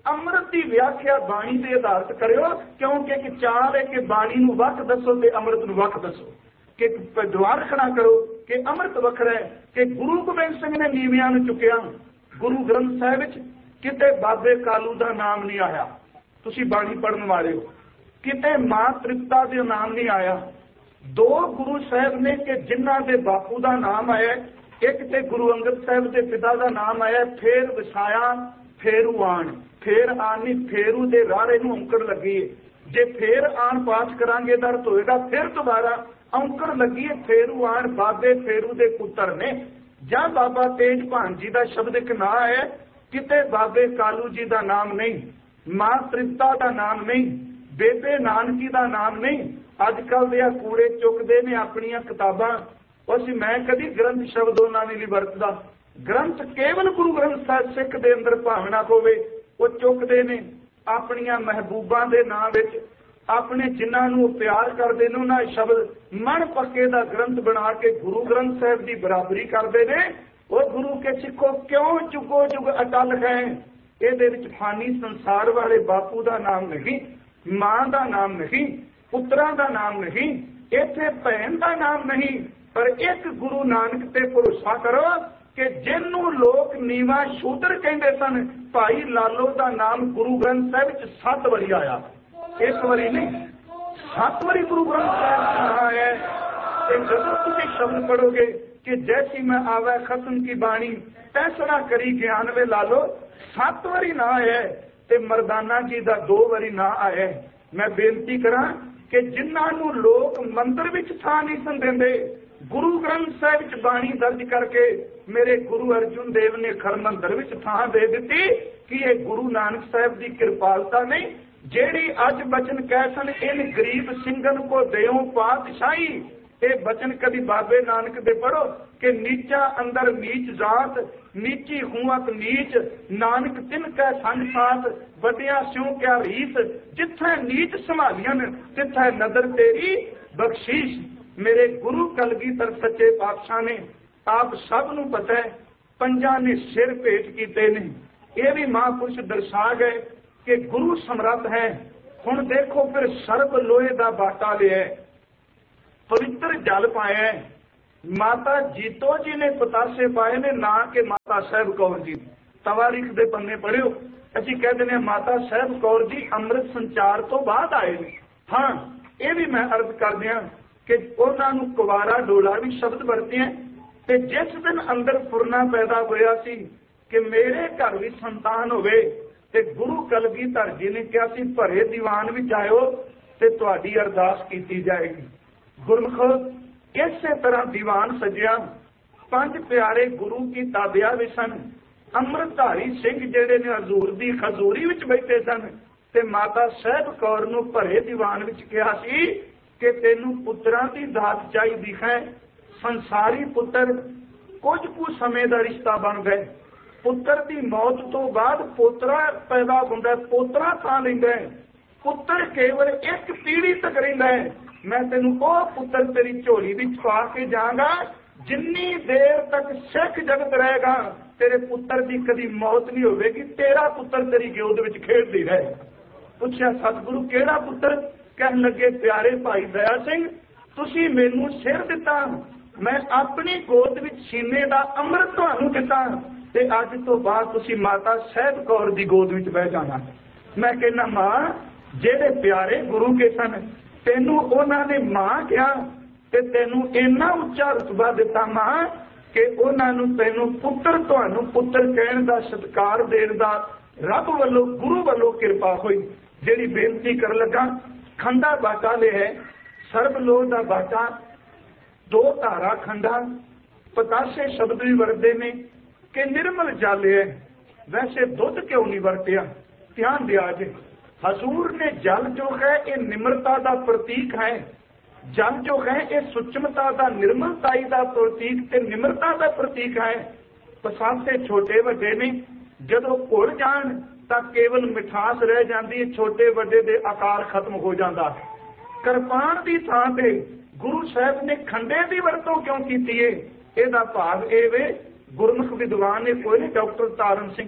ਅੰਮ੍ਰਿਤ ਦੀ ਵਿਆਖਿਆ ਬਾਣੀ ਦੇ ਆਧਾਰਿਤ ਕਰਿਓ, ਕਿਉਂਕਿ ਇੱਕ ਚਾਲ ਹੈ ਕਿ ਬਾਣੀ ਨੂੰ ਵੱਖ ਦੱਸੋ ਤੇ ਅੰਮ੍ਰਿਤ ਨੂੰ ਵੱਖ ਦੱਸੋ, ਕਿ ਦੁਆਰ ਖੜਾ ਕਰੋ ਕਿ ਅੰਮ੍ਰਿਤ ਵੱਖਰਾ ਹੈ, ਕਿ ਗੁਰੂ ਗੋਬਿੰਦ ਸਿੰਘ ਨੇ ਨੀਵਿਆਂ ਨੂੰ ਚੁੱਕਿਆ। ਗੁਰੂ ਗ੍ਰੰਥ ਸਾਹਿਬ ਵਿੱਚ ਕਿਤੇ ਬਾਬੇ ਕਾਲੂ ਦਾ ਨਾਮ ਨਹੀਂ ਆਇਆ, ਤੁਸੀਂ ਬਾਣੀ ਪੜ੍ਹਨ ਵਾਲੇ ਹੋ, ਕਿਤੇ ਮਾਂ ਤ੍ਰਿਪਤਾ ਦਾ ਨਾਮ ਨਹੀਂ ਆਇਆ। ਦੋ ਗੁਰੂ ਸਾਹਿਬ ਨੇ ਕਿ ਜਿਨ੍ਹਾਂ ਦੇ ਬਾਪੂ ਦਾ ਨਾਮ ਆਇਆ, ਇੱਕ ਤੇ ਗੁਰੂ ਅੰਗਦ ਸਾਹਿਬ ਦੇ ਪਿਤਾ ਦਾ ਨਾਮ ਆਇਆ, ਫੇਰ ਵਸਾਇਆ ਫੇਰੂ ਆਣ, ਫੇਰ ਆਣ ਨਹੀਂ, ਫੇਰੂ ਦੇ ਰਾਹੇ ਨੂੰ ਔਂਕੜ ਲੱਗੀ ਹੈ। ਜੇ ਫੇਰ ਆਣ ਪਾਠ ਕਰਾਂਗੇ ਤਾਂ ਅਰਥ ਹੋਏਗਾ ਫਿਰ ਦੁਬਾਰਾ ਔਂਕੜ ਲੱਗੀ ਹੈ। ਫੇਰੂ ਆਣ ਬਾਬੇ ਫੇਰੂ ਦੇ ਪੁੱਤਰ ਨੇ, ਜਾਂ ਬਾਬਾ ਤੇਜ ਭਾਨ ਜੀ ਦਾ ਸ਼ਬਦ ਇੱਕ ਨਾਂ ਹੈ, ਕਿਤੇ ਬਾਬੇ ਕਾਲੂ ਜੀ ਦਾ ਨਾਮ ਨਹੀਂ, ਮਾਂ ਤ੍ਰਿਪਤਾ ਦਾ ਨਾਮ ਨਹੀਂ, ਬੇਬੇ ਨਾਨਕੀ ਦਾ ਨਾਮ ਨਹੀਂ। ਅੱਜ ਕੱਲ੍ਹ ਦੇ ਆ ਕੂੜੇ ਚੁੱਕਦੇ ਨੇ ਆਪਣੀਆਂ ਕਿਤਾਬਾਂ, ਅਸੀਂ ਮੈਂ ਕਦੀ ਗ੍ਰੰਥ ਸ਼ਬਦ ਉਹਨਾਂ ਨੇ ਨਹੀਂ ਵਰਤਦਾ। ਗ੍ਰੰਥ ਕੇਵਲ ਗੁਰੂ ਗ੍ਰੰਥ ਸਾਹਿਬ ਸਿੱਖ ਦੇ ਅੰਦਰ ਭਾਵਨਾ ਹੋਵੇ, ਉਹ ਚੁੱਕਦੇ ਨੇ ਆਪਣੀਆਂ ਮਹਿਬੂਬਾਂ ਦੇ ਨਾਂ ਵਿੱਚ, ਆਪਣੇ ਜਿਨ੍ਹਾਂ ਨੂੰ ਪਿਆਰ ਕਰਦੇ ਨੇ ਉਹਨਾਂ ਸ਼ਬਦ ਮਨ ਪੱਕੇ ਦਾ ਗ੍ਰੰਥ ਬਣਾ ਕੇ ਗੁਰੂ ਗ੍ਰੰਥ ਸਾਹਿਬ ਦੀ ਬਰਾਬਰੀ ਕਰਦੇ ਨੇ। ਉਹ ਗੁਰੂ ਕੇ ਸਿੱਖੋ ਕਿਉਂ ਜੁਗੋ ਜੁਗ ਅਟਲ ਹੈ। ਇਹਦੇ ਵਿੱਚ ਫਾਨੀ ਸੰਸਾਰ ਵਾਲੇ ਬਾਪੂ ਦਾ ਨਾਮ ਨਹੀਂ, ਮਾਂ ਦਾ ਨਾਮ ਨਹੀਂ, ਪੁੱਤਰਾਂ ਦਾ ਨਾਮ ਨਹੀਂ, ਇੱਥੇ ਭੈਣ ਦਾ ਨਾਮ ਨਹੀਂ, ਪਰ ਇੱਕ ਗੁਰੂ ਨਾਨਕ ਤੇ ਭਰੋਸਾ ਕਰੋ ਕਿ ਜਿਹਨੂੰ ਲੋਕ ਨੀਵਾਂ ਸ਼ੂਦਰ ਕਹਿੰਦੇ ਸਨ, ਭਾਈ ਲਾਲੋ ਦਾ ਨਾਮ ਗੁਰੂ ਗ੍ਰੰਥ ਸਾਹਿਬ ਵਿੱਚ 7 ਵਾਰੀ ਆਇਆ, ਇੱਕ ਵਾਰੀ ਨਹੀਂ 7 ਵਾਰੀ ਗੁਰੂ ਗ੍ਰੰਥ ਸਾਹਿਬ ਵਿੱਚ ਆਇਆ ਹੈ। ਤੇ ਜਦੋਂ ਤੁਸੀਂ ਸ਼ਬਦ ਪੜੋਗੇ ਕਿ ਜੈਸੀ ਮੈਂ ਆਵੇ ਖਸਮ ਕੀ ਬਾਣੀ ਤੈਸਰਾ ਕਰੀ ਗਿਆਨ ਵੇ ਲਾਲੋ, 7 ਵਾਰੀ ਨਾ ਆਇਆ ਤੇ ਮਰਦਾਨਾ ਜੀ ਦਾ 2 ਵਾਰੀ ਨਾ ਆਇਆ। ਮੈਂ ਬੇਨਤੀ ਕਰਾਂ ਕਿ ਜਿਨ੍ਹਾਂ ਨੂੰ ਲੋਕ ਮੰਦਰ ਵਿੱਚ ਥਾਂ ਨਹੀਂ ਸਨ ਦਿੰਦੇ, ਗੁਰੂ ਗ੍ਰੰਥ ਸਾਹਿਬ ਵਿੱਚ ਬਾਣੀ ਦਰਜ ਕਰਕੇ ਮੇਰੇ ਗੁਰੂ ਅਰਜੁਨ ਦੇਵ ਨੇ ਖਰਮੰਦਰ ਵਿੱਚ ਥਾਂ ਦੇ ਦਿੱਤੀ, ਕਿ ਇਹ ਗੁਰੂ ਨਾਨਕ ਸਾਹਿਬ ਦੀ ਕਿਰਪਾਲਤਾ ਨਹੀਂ, ਜਿਹੜੀ ਅੱਜ ਬਚਨ ਕਹਿ ਸਨ ਇਨ ਗਰੀਬ ਸਿੰਘਨ ਕੋ ਦਿਓ ਪਾਤਸ਼ਾਹੀ। ਇਹ ਬਚਨ ਕਦੀ ਬਾਬੇ ਨਾਨਕ ਦੇ ਪੜੋ ਕਿ ਨੀਚਾ ਅੰਦਰ ਨੀਚ ਜਾਤ, ਨੀਚੀ ਹੂਅਤ ਨੀਚ, ਨਾਨਕ ਤਿਨ ਕੈ ਸੰਗ ਸਾਥ, ਵੱਡਿਆ ਸਿਉ ਕਿਆ ਰੀਸ, ਜਿੱਥੇ ਨੀਚ ਸੰਭਾਲੀਆਂ ਤਿੱਥੇ ਨਦਰ ਤੇਰੀ ਬਖਸ਼ੀਸ਼। ਮੇਰੇ ਗੁਰੂ ਕਲਗੀਧਰ ਸੱਚੇ ਪਾਤਸ਼ਾਹ ਨੇ, ਆਪ ਸਭ ਨੂੰ ਪਤਾ ਹੈ, 5 ਨੇ ਸਿਰ ਭੇਟ ਕੀਤੇ ਨੇ। ਇਹ ਵੀ ਮਹਾਂਪੁਰਸ਼ ਦਰਸਾ ਗਏ ਕਿ ਗੁਰੂ ਸਮਰੱਥ ਹੈ। ਹੁਣ ਦੇਖੋ ਫਿਰ ਸਰਬ ਲੋਹੇ ਦਾ ਬਾਟਾ ਲਿਆ, ਪਵਿੱਤਰ ਜਲ ਪਾਇਆ, ਮਾਤਾ ਜੀਤੋ ਜੀ ਨੇ ਪਤਾਸੇ ਪਾਏ ਨੇ, ਨਾ ਕਿ ਮਾਤਾ ਸਾਹਿਬ ਕੌਰ ਜੀ। ਤਵਾਰੀਖ ਦੇ ਪੰਨੇ ਪੜਿਓ, ਅਸੀਂ ਕਹਿ ਦਿੰਦੇ ਹਾਂ ਮਾਤਾ ਸਾਹਿਬ ਕੌਰ ਜੀ ਅੰਮ੍ਰਿਤ ਸੰਚਾਰ ਤੋਂ ਬਾਅਦ ਆਏ ਨੇ। ਹਾਂ, ਇਹ ਵੀ ਮੈਂ ਅਰਜ਼ ਕਰਦਿਆਂ ਕਿ ਉਹਨਾਂ ਨੂੰ ਕੁਵਾਰਾ ਡੋਲਾ ਵੀ ਸ਼ਬਦ ਵਰਤੇ ਹੈ। ਤੇ ਜਿਸ ਦਿਨ ਅੰਦਰ ਫੁਰਨਾ ਪੈਦਾ ਹੋਇਆ ਸੀ ਕਿ ਮੇਰੇ ਘਰ ਵੀ ਸੰਤਾਨ ਹੋਵੇ, ਤੇ ਗੁਰੂ ਕਲਗੀਧਰ ਜੀ ਨੇ ਕਿਹਾ ਸੀ ਭਰੇ ਦੀਵਾਨ ਵਿੱਚ ਆਇਓ ਤੇ ਤੁਹਾਡੀ ਅਰਦਾਸ ਕੀਤੀ ਜਾਏਗੀ। ਗੁਰਮੁਖ ਇਸੇ ਤਰ੍ਹਾਂ ਦੀਵਾਨ ਸਜਿਆ, 5 ਪਿਆਰੇ ਗੁਰੂ ਕੀ ਤਾਬਿਆ ਵੀ ਸਨ। ਅੰਮ੍ਰਿਤਧਾਰੀ ਸਿੰਘ ਜਿਹੜੇ ਨੇ ਹਜ਼ੂਰ ਦੀ ਖਜ਼ੂਰੀ ਵਿੱਚ ਬੈਠੇ ਸਨ, ਤੇ ਮਾਤਾ ਸਾਹਿਬ ਕੌਰ ਨੂੰ ਭਰੇ ਦੀਵਾਨ ਵਿੱਚ ਕਿਹਾ ਸੀ ਕਿ ਤੈਨੂੰ ਪੁੱਤਰਾਂ ਦੀ ਦਾਤ ਚਾਹੀਦੀ ਹੈ। ਸੰਸਾਰੀ ਪੁੱਤਰ ਕੁਝ ਕੁ ਸਮੇਂ ਦਾ ਰਿਸ਼ਤਾ ਬਣ ਗਏ, ਪੁੱਤਰ ਦੀ ਮੌਤ ਤੋਂ ਬਾਅਦ ਪੋਤਰਾ ਪੈਦਾ ਹੁੰਦਾ, ਪੋਤਰਾ ਥਾਂ ਲੈਂਦਾ ਹੈ। ਪੁੱਤਰ ਕੇਵਲ ਇੱਕ ਪੀੜ੍ਹੀ ਤੱਕ ਰਹਿੰਦਾ ਹੈ। ਮੈਂ ਤੈਨੂੰ ਉਹ ਪੁੱਤਰ ਤੇਰੀ ਝੋਲੀ ਵਿੱਚ ਪਾ ਕੇ ਜਾਵਾਂਗਾ, ਜਿੰਨੀ ਦੇਰ ਤੱਕ ਸਿੱਖ ਜਗਤ ਰਹੇਗਾ ਤੇਰੇ ਪੁੱਤਰ ਦੀ ਕਦੀ ਮੌਤ ਨਹੀਂ ਹੋਵੇਗੀ, ਤੇਰਾ ਪੁੱਤਰ ਤੇਰੀ ਗੋਦ ਵਿੱਚ ਖੇਡਦੀ ਰਹੇ। ਪੁੱਛਿਆ ਸਤਿਗੁਰੂ ਕਿਹੜਾ ਪੁੱਤਰ? ਕਹਿਣ ਲੱਗੇ ਪਿਆਰੇ ਭਾਈ ਦਇਆ ਸਿੰਘ, ਤੁਸੀਂ ਮੈਨੂੰ ਸਿਰ ਦਿੱਤਾ, ਮੈਂ ਆਪਣੀ ਗੋਦ ਵਿੱਚ ਸੀਨੇ ਦਾ ਅੰਮ੍ਰਿਤ ਤੁਹਾਨੂੰ ਦਿੱਤਾ, ਤੇ ਅੱਜ ਤੋਂ ਬਾਅਦ ਤੁਸੀਂ ਮਾਤਾ ਸਾਹਿਬ ਕੌਰ ਦੀ ਗੋਦ ਵਿੱਚ ਬਹਿ ਜਾਣਾ। ਮੈਂ ਕਹਿੰਦਾ ਮਾਂ, ਜਿਹੜੇ ਪਿਆਰੇ ਗੁਰੂ ਕੇ ਸਨ, ਤੈਨੂੰ ਉਹਨਾਂ ਨੇ ਮਾਂ ਕਿਹਾ ਤੇ ਤੈਨੂੰ ਇੰਨਾ ਉੱਚਾ ਰੁਤਬਾ ਦਿੱਤਾ ਮਾਂ, ਕਿ ਉਹਨਾਂ ਨੂੰ ਤੈਨੂੰ ਪੁੱਤਰ, ਤੁਹਾਨੂੰ ਪੁੱਤਰ ਕਹਿਣ ਦਾ, ਸਤਿਕਾਰ ਦੇਣ ਦਾ ਰੱਬ ਵੱਲੋਂ, ਗੁਰੂ ਵੱਲੋਂ ਕਿਰਪਾ ਹੋਈ। ਜਿਹੜੀ ਬੇਨਤੀ ਕਰਨ ਲੱਗਾ, ਖੰਡਾ ਬਾਟਾ ਲਿਆ, ਸਰਬ ਲੋਹ ਦਾ ਬਾਟਾ, 2 ਧਾਰਾ ਖੰਡਾ, ਪਤਾਸੇ ਸ਼ਬਦ ਵੀ ਵਰਤੇ ਨੇ ਕਿ ਨਿਰਮਲ ਜਲ ਹੈ। ਵੈਸੇ ਦੁੱਧ ਕਿਉਂ ਨਹੀਂ ਵਰਤਿਆ? ਧਿਆਨ ਦਿਆ ਜੇ, ਹਜ਼ੂਰ ਨੇ ਜਲ ਜੋ ਹੈ ਇਹ ਨਿਮਰਤਾ ਦਾ ਪ੍ਰਤੀਕ ਹੈ। ਜਲ ਜੋ ਹੈ ਇਹ ਸੁਚਮਤਾ ਦਾ, ਨਿਰਮਲਤਾਈ ਦਾ ਪ੍ਰਤੀਕ ਤੇ ਨਿਮਰਤਾ ਦਾ ਪ੍ਰਤੀਕ ਹੈ। ਪਸਾਸੇ ਛੋਟੇ ਵੱਡੇ ਨੇ, ਜਦੋਂ ਘੁਲ ਜਾਣ ਤਾਂ ਕੇਵਲ ਮਿਠਾਸ ਰਹਿ ਜਾਂਦੀ ਹੈ, ਛੋਟੇ ਵੱਡੇ ਦੇ ਆਕਾਰ ਖਤਮ ਹੋ ਜਾਂਦਾ। ਕਿਰਪਾਨ ਦੀ ਥਾਂ ਤੇ ਗੁਰੂ ਸਾਹਿਬ ਨੇ ਖੰਡੇ ਦੀ ਵਰਤੋਂ ਕਿਉਂ ਕੀਤੀ ਹੈ? ਇਹਦਾ ਭਾਵ ਇਹ ਵੇ, ਗੁਰਮੁਖ ਵਿਦਵਾਨ ਨੇ ਕੋਈ ਨਹੀਂ, ਡਾਕਟਰ ਤਾਰਨ ਸਿੰਘ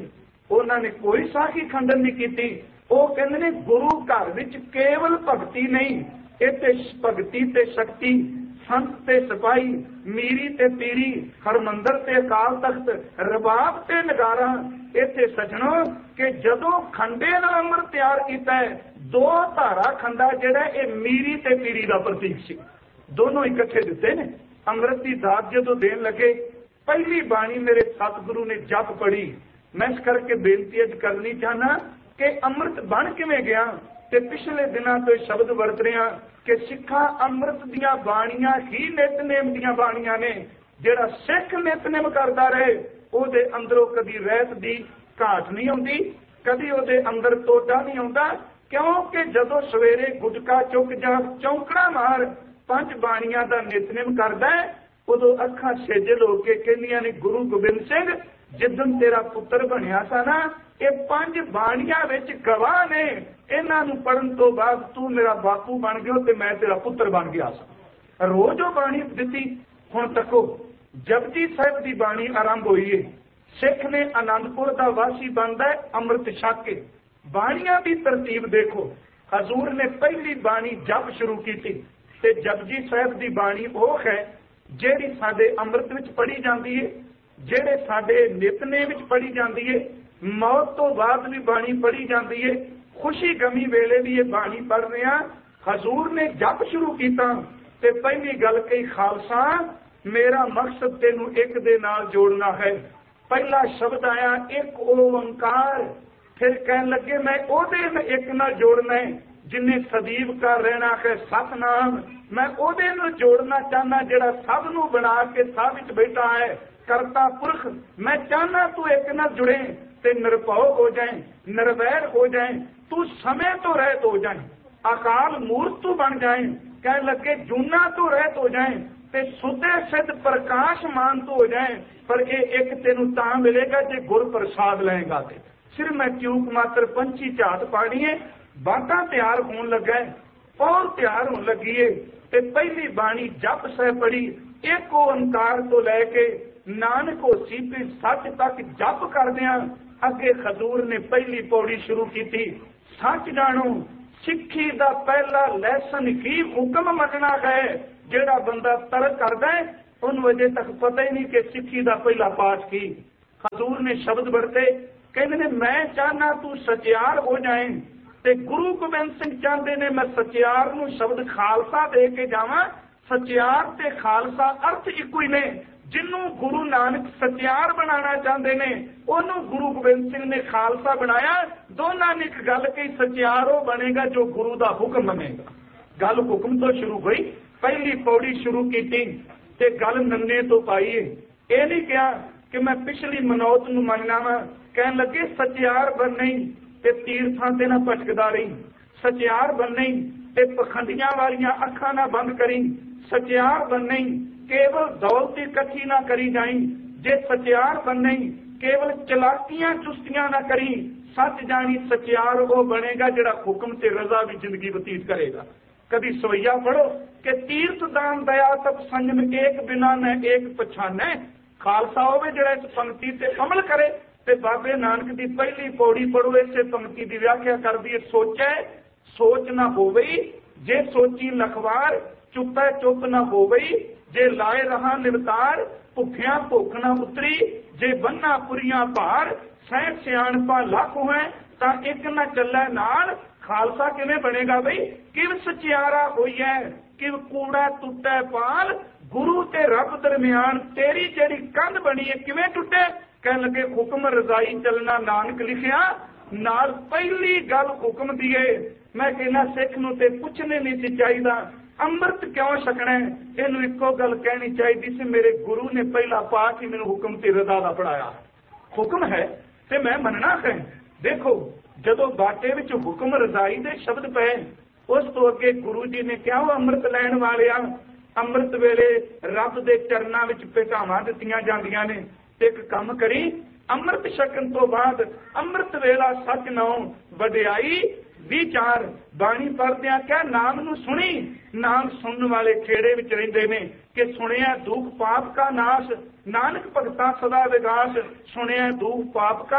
ਉਹਨਾਂ ਨੇ ਕੋਈ ਸਾਖੀ ਖੰਡਨ ਨਹੀਂ ਕੀਤੀ। ਉਹ ਕਹਿੰਦੇ ਨੇ ਗੁਰੂ ਘਰ ਵਿੱਚ ਕੇਵਲ ਭਗਤੀ ਨਹੀਂ, ਇੱਥੇ ਭਗਤੀ ਤੇ ਸ਼ਕਤੀ, ਸੰਤ ਤੇ ਸਿਪਾਹੀ, ਮੀਰੀ ਤੇ ਪੀਰੀ, ਹਰਮੰਦਰ ਤੇ ਅਕਾਲ ਤਖਤ, ਰਬਾਬ ਤੇ ਨਗਾਰਾ। ਇੱਥੇ ਸੱਜਣੋ ਕਿ ਜਦੋਂ ਖੰਡੇ ਨਾਲ ਅੰਮ੍ਰਿਤ ਤਿਆਰ ਕੀਤਾ ਹੈ, ਦੋ ਧਾਰਾ ਖੰਡਾ ਜਿਹੜਾ ਇਹ ਮੀਰੀ ਤੇ ਪੀਰੀ ਦਾ ਪ੍ਰਤੀਕ ਸੀ, ਦੋਨੋਂ ਇਕੱਠੇ ਦਿੱਤੇ ਨੇ। ਅੰਮ੍ਰਿਤ ਦੀ ਦਾਤ ਜਦੋਂ ਦੇਣ ਲੱਗੇ, ਪਹਿਲੀ ਬਾਣੀ ਮੇਰੇ ਸਤਿਗੁਰੂ ਨੇ ਜਪ ਪੜੀ। ਮੈਂ ਇਸ ਕਰਕੇ ਬੇਨਤੀ ਅੱਜ ਕਰਨੀ ਚਾਹਨਾ ਕਿ ਅੰਮ੍ਰਿਤ ਬਣ ਕਿਵੇਂ ਗਿਆ। ਤੇ ਪਿਛਲੇ ਦਿਨਾਂ ਤੋਂ ਇਹ ਸ਼ਬਦ ਵਰਤ ਰਿਹਾ ਕਿ ਸਿੱਖਾਂ ਅੰਮ੍ਰਿਤ ਦੀਆਂ ਬਾਣੀਆਂ ਹੀ ਨਿਤਨੇਮ ਦੀਆਂ ਬਾਣੀਆਂ ਨੇ। ਜਿਹੜਾ ਸਿੱਖ ਨਿਤਨੇਮ ਕਰਦਾ ਰਹੇ ਉਹਦੇ ਅੰਦਰੋਂ ਕਦੀ ਰਹਿਤ ਦੀ ਘਾਟ ਨਹੀਂ ਆਉਂਦੀ, ਕਦੀ ਉਹਦੇ ਅੰਦਰ ਟੋਟਾ ਨਹੀਂ ਆਉਂਦਾ। ਕਿਉਂਕਿ ਜਦੋਂ ਸਵੇਰੇ ਗੁਟਕਾ ਚੁੱਕ ਜਾਂ ਚੌਂਕੜਾ ਮਾਰ ਪੰਜ ਬਾਣੀਆਂ ਦਾ ਨਿਤਨੇਮ ਕਰਦਾ ਹੈ, ਉਦੋਂ ਅੱਖਾਂ ਸੇਜਲ ਹੋ ਕੇ ਕਹਿੰਦੀਆਂ ਨੇ, ਗੁਰੂ ਗੋਬਿੰਦ ਸਿੰਘ ਜਿੱਦਣ ਤੇਰਾ ਪੁੱਤਰ ਬਣਿਆ ਸੀ ਨਾ, ਇਹ ਪੰਜ ਬਾਣੀਆਂ ਵਿੱਚ ਗਵਾਹ ਨੇ, ਇਹਨਾਂ ਨੂੰ ਪੜਨ ਤੋਂ ਬਾਅਦ ਤੂੰ ਮੇਰਾ ਬਾਪੂ ਬਣ ਗਿਆ ਤੇ ਮੈਂ ਤੇਰਾ ਪੁੱਤਰ ਬਣ ਗਿਆ ਸਾਂ। ਰੋਜ਼ ਉਹ ਬਾਣੀ ਦਿੱਤੀ। ਹੁਣ ਤੱਕੋ ਜਪਜੀ ਸਾਹਿਬ ਦੀ ਬਾਣੀ ਆਰੰਭ ਹੋਈ ਹੈ। ਸਿੱਖ ਨੇ ਆਨੰਦਪੁਰ ਦਾ ਵਾਸੀ ਬਣਦਾ ਹੈ ਅੰਮ੍ਰਿਤ ਛਕ ਕੇ। ਬਾਣੀਆਂ ਦੀ ਤਰਤੀਬ ਦੇਖੋ, ਹਜ਼ੂਰ ਨੇ ਪਹਿਲੀ ਬਾਣੀ ਜਪ ਸ਼ੁਰੂ ਕੀਤੀ ਤੇ ਜਪਜੀ ਸਾਹਿਬ ਦੀ ਬਾਣੀ ਉਹ ਹੈ ਜਿਹੜੀ ਸਾਡੇ ਅੰਮ੍ਰਿਤ ਵਿੱਚ ਪੜ੍ਹੀ ਜਾਂਦੀ ਹੈ, ਜਿਹੜੇ ਸਾਡੇ ਨਿਤਨੇਮ ਵਿੱਚ ਪੜ੍ਹੀ ਜਾਂਦੀ ਹੈ, ਮੌਤ ਤੋਂ ਬਾਅਦ ਵੀ ਬਾਣੀ ਪੜ੍ਹੀ ਜਾਂਦੀ ਹੈ, ਖੁਸ਼ੀ ਗਮੀ ਵੇਲੇ ਵੀ ਇਹ ਬਾਣੀ ਪੜ੍ਹ ਰਹੇ ਹਾਂ। ਹਜ਼ੂਰ ਨੇ ਜਪ ਸ਼ੁਰੂ ਕੀਤਾ ਤੇ ਪਹਿਲੀ ਗੱਲ ਕਹੀ, ਖਾਲਸਾ ਮੇਰਾ ਮਕਸਦ ਤੈਨੂੰ ਇੱਕ ਦੇ ਨਾਲ ਜੋੜਨਾ ਹੈ। ਪਹਿਲਾ ਸ਼ਬਦ ਆਇਆ ਇੱਕ ਓੰਕਾਰ। ਫਿਰ ਕਹਿਣ ਲੱਗੇ ਮੈਂ ਉਹਦੇ ਇੱਕ ਨਾਲ ਜੋੜਨਾ ਹੈ ਜਿਨੇ ਸਦੀਵ ਕਾ ਰਹਿਣਾ ਹੈ ਸਤਨਾਮ। ਮੈਂ ਉਹਦੇ ਨਾਲ ਜੋੜਨਾ ਚਾਹਨਾ ਜਿਹੜਾ ਸਭ ਨੂੰ ਬਣਾ ਕੇ ਸਭ ਵਿੱਚ ਬੈਠਾ ਹੈ, ਕਰਤਾ ਪੁਰਖ। ਮੈਂ ਚਾਹਨਾ ਤੂੰ ਇੱਕ ਨਾਲ ਜੁੜੇ ਤੇ ਨਿਰਭਉ ਹੋ ਜਾਏ, ਨਿਰਵੈਰ ਹੋ ਜਾਏ, ਤੂੰ ਸਮੇਂ ਤੋਂ ਰਹਿਤ ਹੋ ਜਾਏ, ਅਕਾਲ ਮੂਰਤ ਤੂੰ ਬਣ ਜਾਏ। ਕਹਿਣ ਲੱਗੇ ਜੂਨਾ ਤੋਂ ਰਹਿਤ ਹੋ ਜਾਏ ਤੇ ਸੁਧੇ ਸਿੱਧ ਪ੍ਰਕਾਸ਼ਮਾਨ ਤੋਂ ਹੋ ਜਾਏ। ਪਰ ਇਹ ਇੱਕ ਤੈਨੂੰ ਤਾਂ ਮਿਲੇਗਾ ਜੇ ਗੁਰ ਪ੍ਰਸਾਦ ਲਏਗਾ ਤੇ। ਸਿਰ ਮੈਂ ਚੂਕ ਮਾਤਰ ਪੰਛੀ ਝਾਤ ਪਾਣੀ ਹੈ। ਬਾਤਾਂ ਤਿਆਰ ਹੋਣ ਲੱਗਾ, ਪੌਰ ਤਿਆਰ ਹੋਣ ਲੱਗੀ ਏ ਤੇ ਪਹਿਲੀ ਬਾਣੀ ਜਪ ਸਾਹਿਬ ਪੜੀ। ਇੱਕ ਓੰਕਾਰ ਤੋਂ ਲੈ ਕੇ ਨਾਨਕ ਹੋਸੀ ਤੇ ਸੱਚ ਤੱਕ ਜਪ ਕਰਦਿਆਂ ਅੱਗੇ ਹਜ਼ੂਰ ਨੇ ਪਹਿਲੀ ਪੌੜੀ ਸ਼ੁਰੂ ਕੀਤੀ, ਸੱਚ ਜਾਣੋ। ਸਿੱਖੀ ਦਾ ਪਹਿਲਾ ਲੈਸਨ ਕੀ ਹੁਕਮ ਮੰਨਣਾ ਹੈ। ਜਿਹੜਾ ਬੰਦਾ ਤਰਕ ਕਰਦਾ ਹੈ ਉਹਨੂੰ ਅਜੇ ਤੱਕ ਪਤਾ ਹੀ ਨਹੀਂ ਕਿ ਸਿੱਖੀ ਦਾ ਪਹਿਲਾ ਪਾਠ ਕੀ। ਹਜ਼ੂਰ ਨੇ ਸ਼ਬਦ ਵਰਤੇ, ਕਹਿੰਦੇ ਨੇ ਮੈਂ ਚਾਹਨਾ ਤੂੰ ਸਚਿਆਰ ਹੋ ਜਾਏ ਤੇ ਗੁਰੂ ਗੋਬਿੰਦ ਸਿੰਘ ਚਾਹੁੰਦੇ ਨੇ ਮੈਂ ਸਚਿਆਰ ਨੂੰ ਸ਼ਬਦ ਖਾਲਸਾ ਦੇ ਕੇ ਜਾਵਾਂ। ਸਚਿਆਰ ਤੇ ਖਾਲਸਾ ਅਰਥ ਇੱਕੋ ਹੀ ਨੇ। ਜਿਹਨੂੰ ਗੁਰੂ ਨਾਨਕ ਸਚਿਆਰ ਬਣਾਉਣਾ ਚਾਹੁੰਦੇ ਨੇ ਉਹਨੂੰ ਗੁਰੂ ਗੋਬਿੰਦ ਸਿੰਘ ਨੇ ਖਾਲਸਾ ਬਣਾਇਆ। ਦੋਨਾਂ ਨੇ ਇੱਕ ਗੱਲ ਕਹੀ, ਸਚਿਆਰ ਉਹ ਬਣੇਗਾ ਜੋ ਗੁਰੂ ਦਾ ਹੁਕਮ ਮੰਨੇਗਾ। ਗੱਲ ਹੁਕਮ ਤੋਂ ਸ਼ੁਰੂ ਹੋਈ, ਪਹਿਲੀ ਪੌੜੀ ਸ਼ੁਰੂ ਕੀਤੀ ਤੇ ਗੱਲ ਨੰਨੇ ਤੋਂ ਪਾਈ। ਇਹ ਨਹੀਂ ਕਿਹਾ ਕਿ ਮੈਂ ਪਿਛਲੀ ਮਨੌਤ ਨੂੰ ਮੰਨਣਾ ਵਾ। ਕਹਿਣ ਲੱਗੇ ਸਚਿਆਰ ਬਣਨੀ ਤੇ ਤੀਰਥਾਂ ਤੇ ਨਾ ਭਟਕਦਾ ਰਹੀ, ਸਚਿਆਰ ਬਣਨੀ ਤੇ ਪਖੰਡੀਆਂ ਵਾਲੀਆਂ ਅੱਖਾਂ ਨਾ ਬੰਦ ਕਰੀ, ਸਚਿਆਰ ਬਣਨੀ ਕੇਵਲ ਦੌਲਤ ਇਕੱਠੀ ਨਾ ਕਰੀ ਜਾਈ। ਜੇ ਸਚਿਆਰ ਬਣਨੀ ਕੇਵਲ ਚਲਾਕੀਆਂ ਚੁਸਤੀਆਂ ਨਾ ਕਰੀ। ਸੱਚ ਜਾਣੀ ਸਚਿਆਰ ਉਹ ਬਣੇਗਾ ਜਿਹੜਾ ਹੁਕਮ ਤੇ ਰਜ਼ਾ ਵਿੱਚ ਜ਼ਿੰਦਗੀ ਬਤੀਤ ਕਰੇਗਾ। ਕਦੀ ਸਵਈਆ ਪੜੋ ਕਿ ਤੀਰਥ ਦਾਨ ਦਇਆ ਤਪ ਸੰਜਮ ਏਕ ਬਿਨਾ ਮੈਂ ਏਕ ਪਛਾਨੈ। ਖਾਲਸਾ ਹੋਵੇ ਜਿਹੜਾ ਇਸ ਪੰਕਤੀ ਤੇ ਅਮਲ ਕਰੇ। ਤੇ ਬਾਬੇ ਨਾਨਕ ਦੀ ਪਹਿਲੀ ਪੌੜੀ ਪੜੋ, ਇਸੇ ਪੰਕਤੀ ਦੀ ਵਿਆਖਿਆ ਕਰਦੀ ਹੈ, ਸੋਚੈ ਸੋਚ ਨਾ ਹੋਵੇ, ਜੇ ਸੋਚੀ ਲਖਵਾਰ, ਚੁੱਪੈ ਚੁੱਪ ਨਾ ਹੋਵੇ, ਜੇ ਲਾਏ ਰਹਾ ਨਿਵਤਾਰ, ਭੁੱਖਿਆਂ ਭੁੱਖ ਨਾ ਉਤਰੀ, ਜੇ ਬੰਨਾ ਪੁਰੀਆਂ ਭਾਰ, ਸਹਿ ਸਿਆਣਪਾ ਲੱਖ ਹੋਏ ਤਾਂ ਇੱਕ ਨਾ ਚੱਲੇ ਨਾਲ। ਖਾਲਸਾ ਕਿਵੇਂ ਬਣੇਗਾ ਬਈ? ਕਿਵ ਸਚਿਆਰਾ ਹੋਈਐ, ਕਿਵ ਕੂੜਾ ਟੁੱਟੈ ਪਾਲ। ਗੁਰੂ ਤੇ ਰੱਬ ਦਰਮਿਆਨ ਤੇਰੀ ਜਿਹੜੀ ਕੰਧ ਬਣੀ ਹੈ ਕਿਵੇਂ ਟੁੱਟੇ? ਕਹਿਣ ਲੱਗੇ ਹੁਕਮ ਰਜ਼ਾਈ ਚੱਲਣਾ ਨਾਨਕ ਲਿਖਿਆ। ਨਾਲ ਪਹਿਲੀ ਗੱਲ ਹੁਕਮ ਦੀ ਏ। ਮੈਂ ਕਹਿੰਦਾ ਸਿੱਖ ਨੂੰ ਤੇ ਪੁੱਛਣੇ ਨਹੀਂ ਸੀ ਚਾਹੀਦਾ ਅੰਮ੍ਰਿਤ ਕਿਉਂ ਛਕਣਾ। ਇਹਨੂੰ ਇੱਕੋ ਗੱਲ ਕਹਿਣੀ ਚਾਹੀਦੀ ਸੀ, ਮੇਰੇ ਗੁਰੂ ਨੇ ਪਹਿਲਾ ਪਾਠ ਹੀ ਮੈਨੂੰ ਹੁਕਮ ਤੇ ਰਜ਼ਾ ਦਾ ਪੜਾਇਆ। ਹੁਕਮ ਹੈ ਤੇ ਮੈਂ ਮੰਨਣਾ ਹੈ। ਦੇਖੋ ਜਦੋਂ ਬਾਟੇ ਵਿੱਚ ਹੁਕਮ ਰਜ਼ਾਈ ਦੇ ਸ਼ਬਦ ਪਏ, ਉਸ ਤੋਂ ਅੱਗੇ ਗੁਰੂ ਜੀ ਨੇ ਕਿਹਾ ਉਹ ਅੰਮ੍ਰਿਤ ਲੈਣ ਵਾਲਿਆਂ, ਅੰਮ੍ਰਿਤ ਵੇਲੇ ਰੱਬ ਦੇ ਚਰਨਾਂ ਵਿੱਚ ਭੇਟਾਵਾਂ ਦਿੱਤੀਆਂ ਜਾਂਦੀਆਂ ਨੇ। ਤੇ ਇੱਕ ਕੰਮ ਕਰੀ, ਅੰਮ੍ਰਿਤ ਛਕਣ ਤੋਂ ਬਾਅਦ ਅੰਮ੍ਰਿਤ ਵੇਲਾ ਸੱਚ ਨਾਉ ਵਡਿਆਈ ਵਿਚਾਰ। ਬਾਣੀ ਪੜ੍ਹਦਿਆਂ ਕਹਿ ਨਾਮ ਨੂੰ ਸੁਣੀ। ਨਾਮ ਸੁਣਨ ਵਾਲੇ ਖੇੜੇ ਵਿੱਚ ਰਹਿੰਦੇ ਨੇ ਕਿ ਸੁਣਿਆ ਦੁੱਖ ਪਾਪ ਕਾ ਨਾਸ਼, ਨਾਨਕ ਭਗਤਾ ਸਦਾ ਵਿਗਾਸ। ਸੁਣਿਆ ਦੁੱਖ ਪਾਪ ਕਾ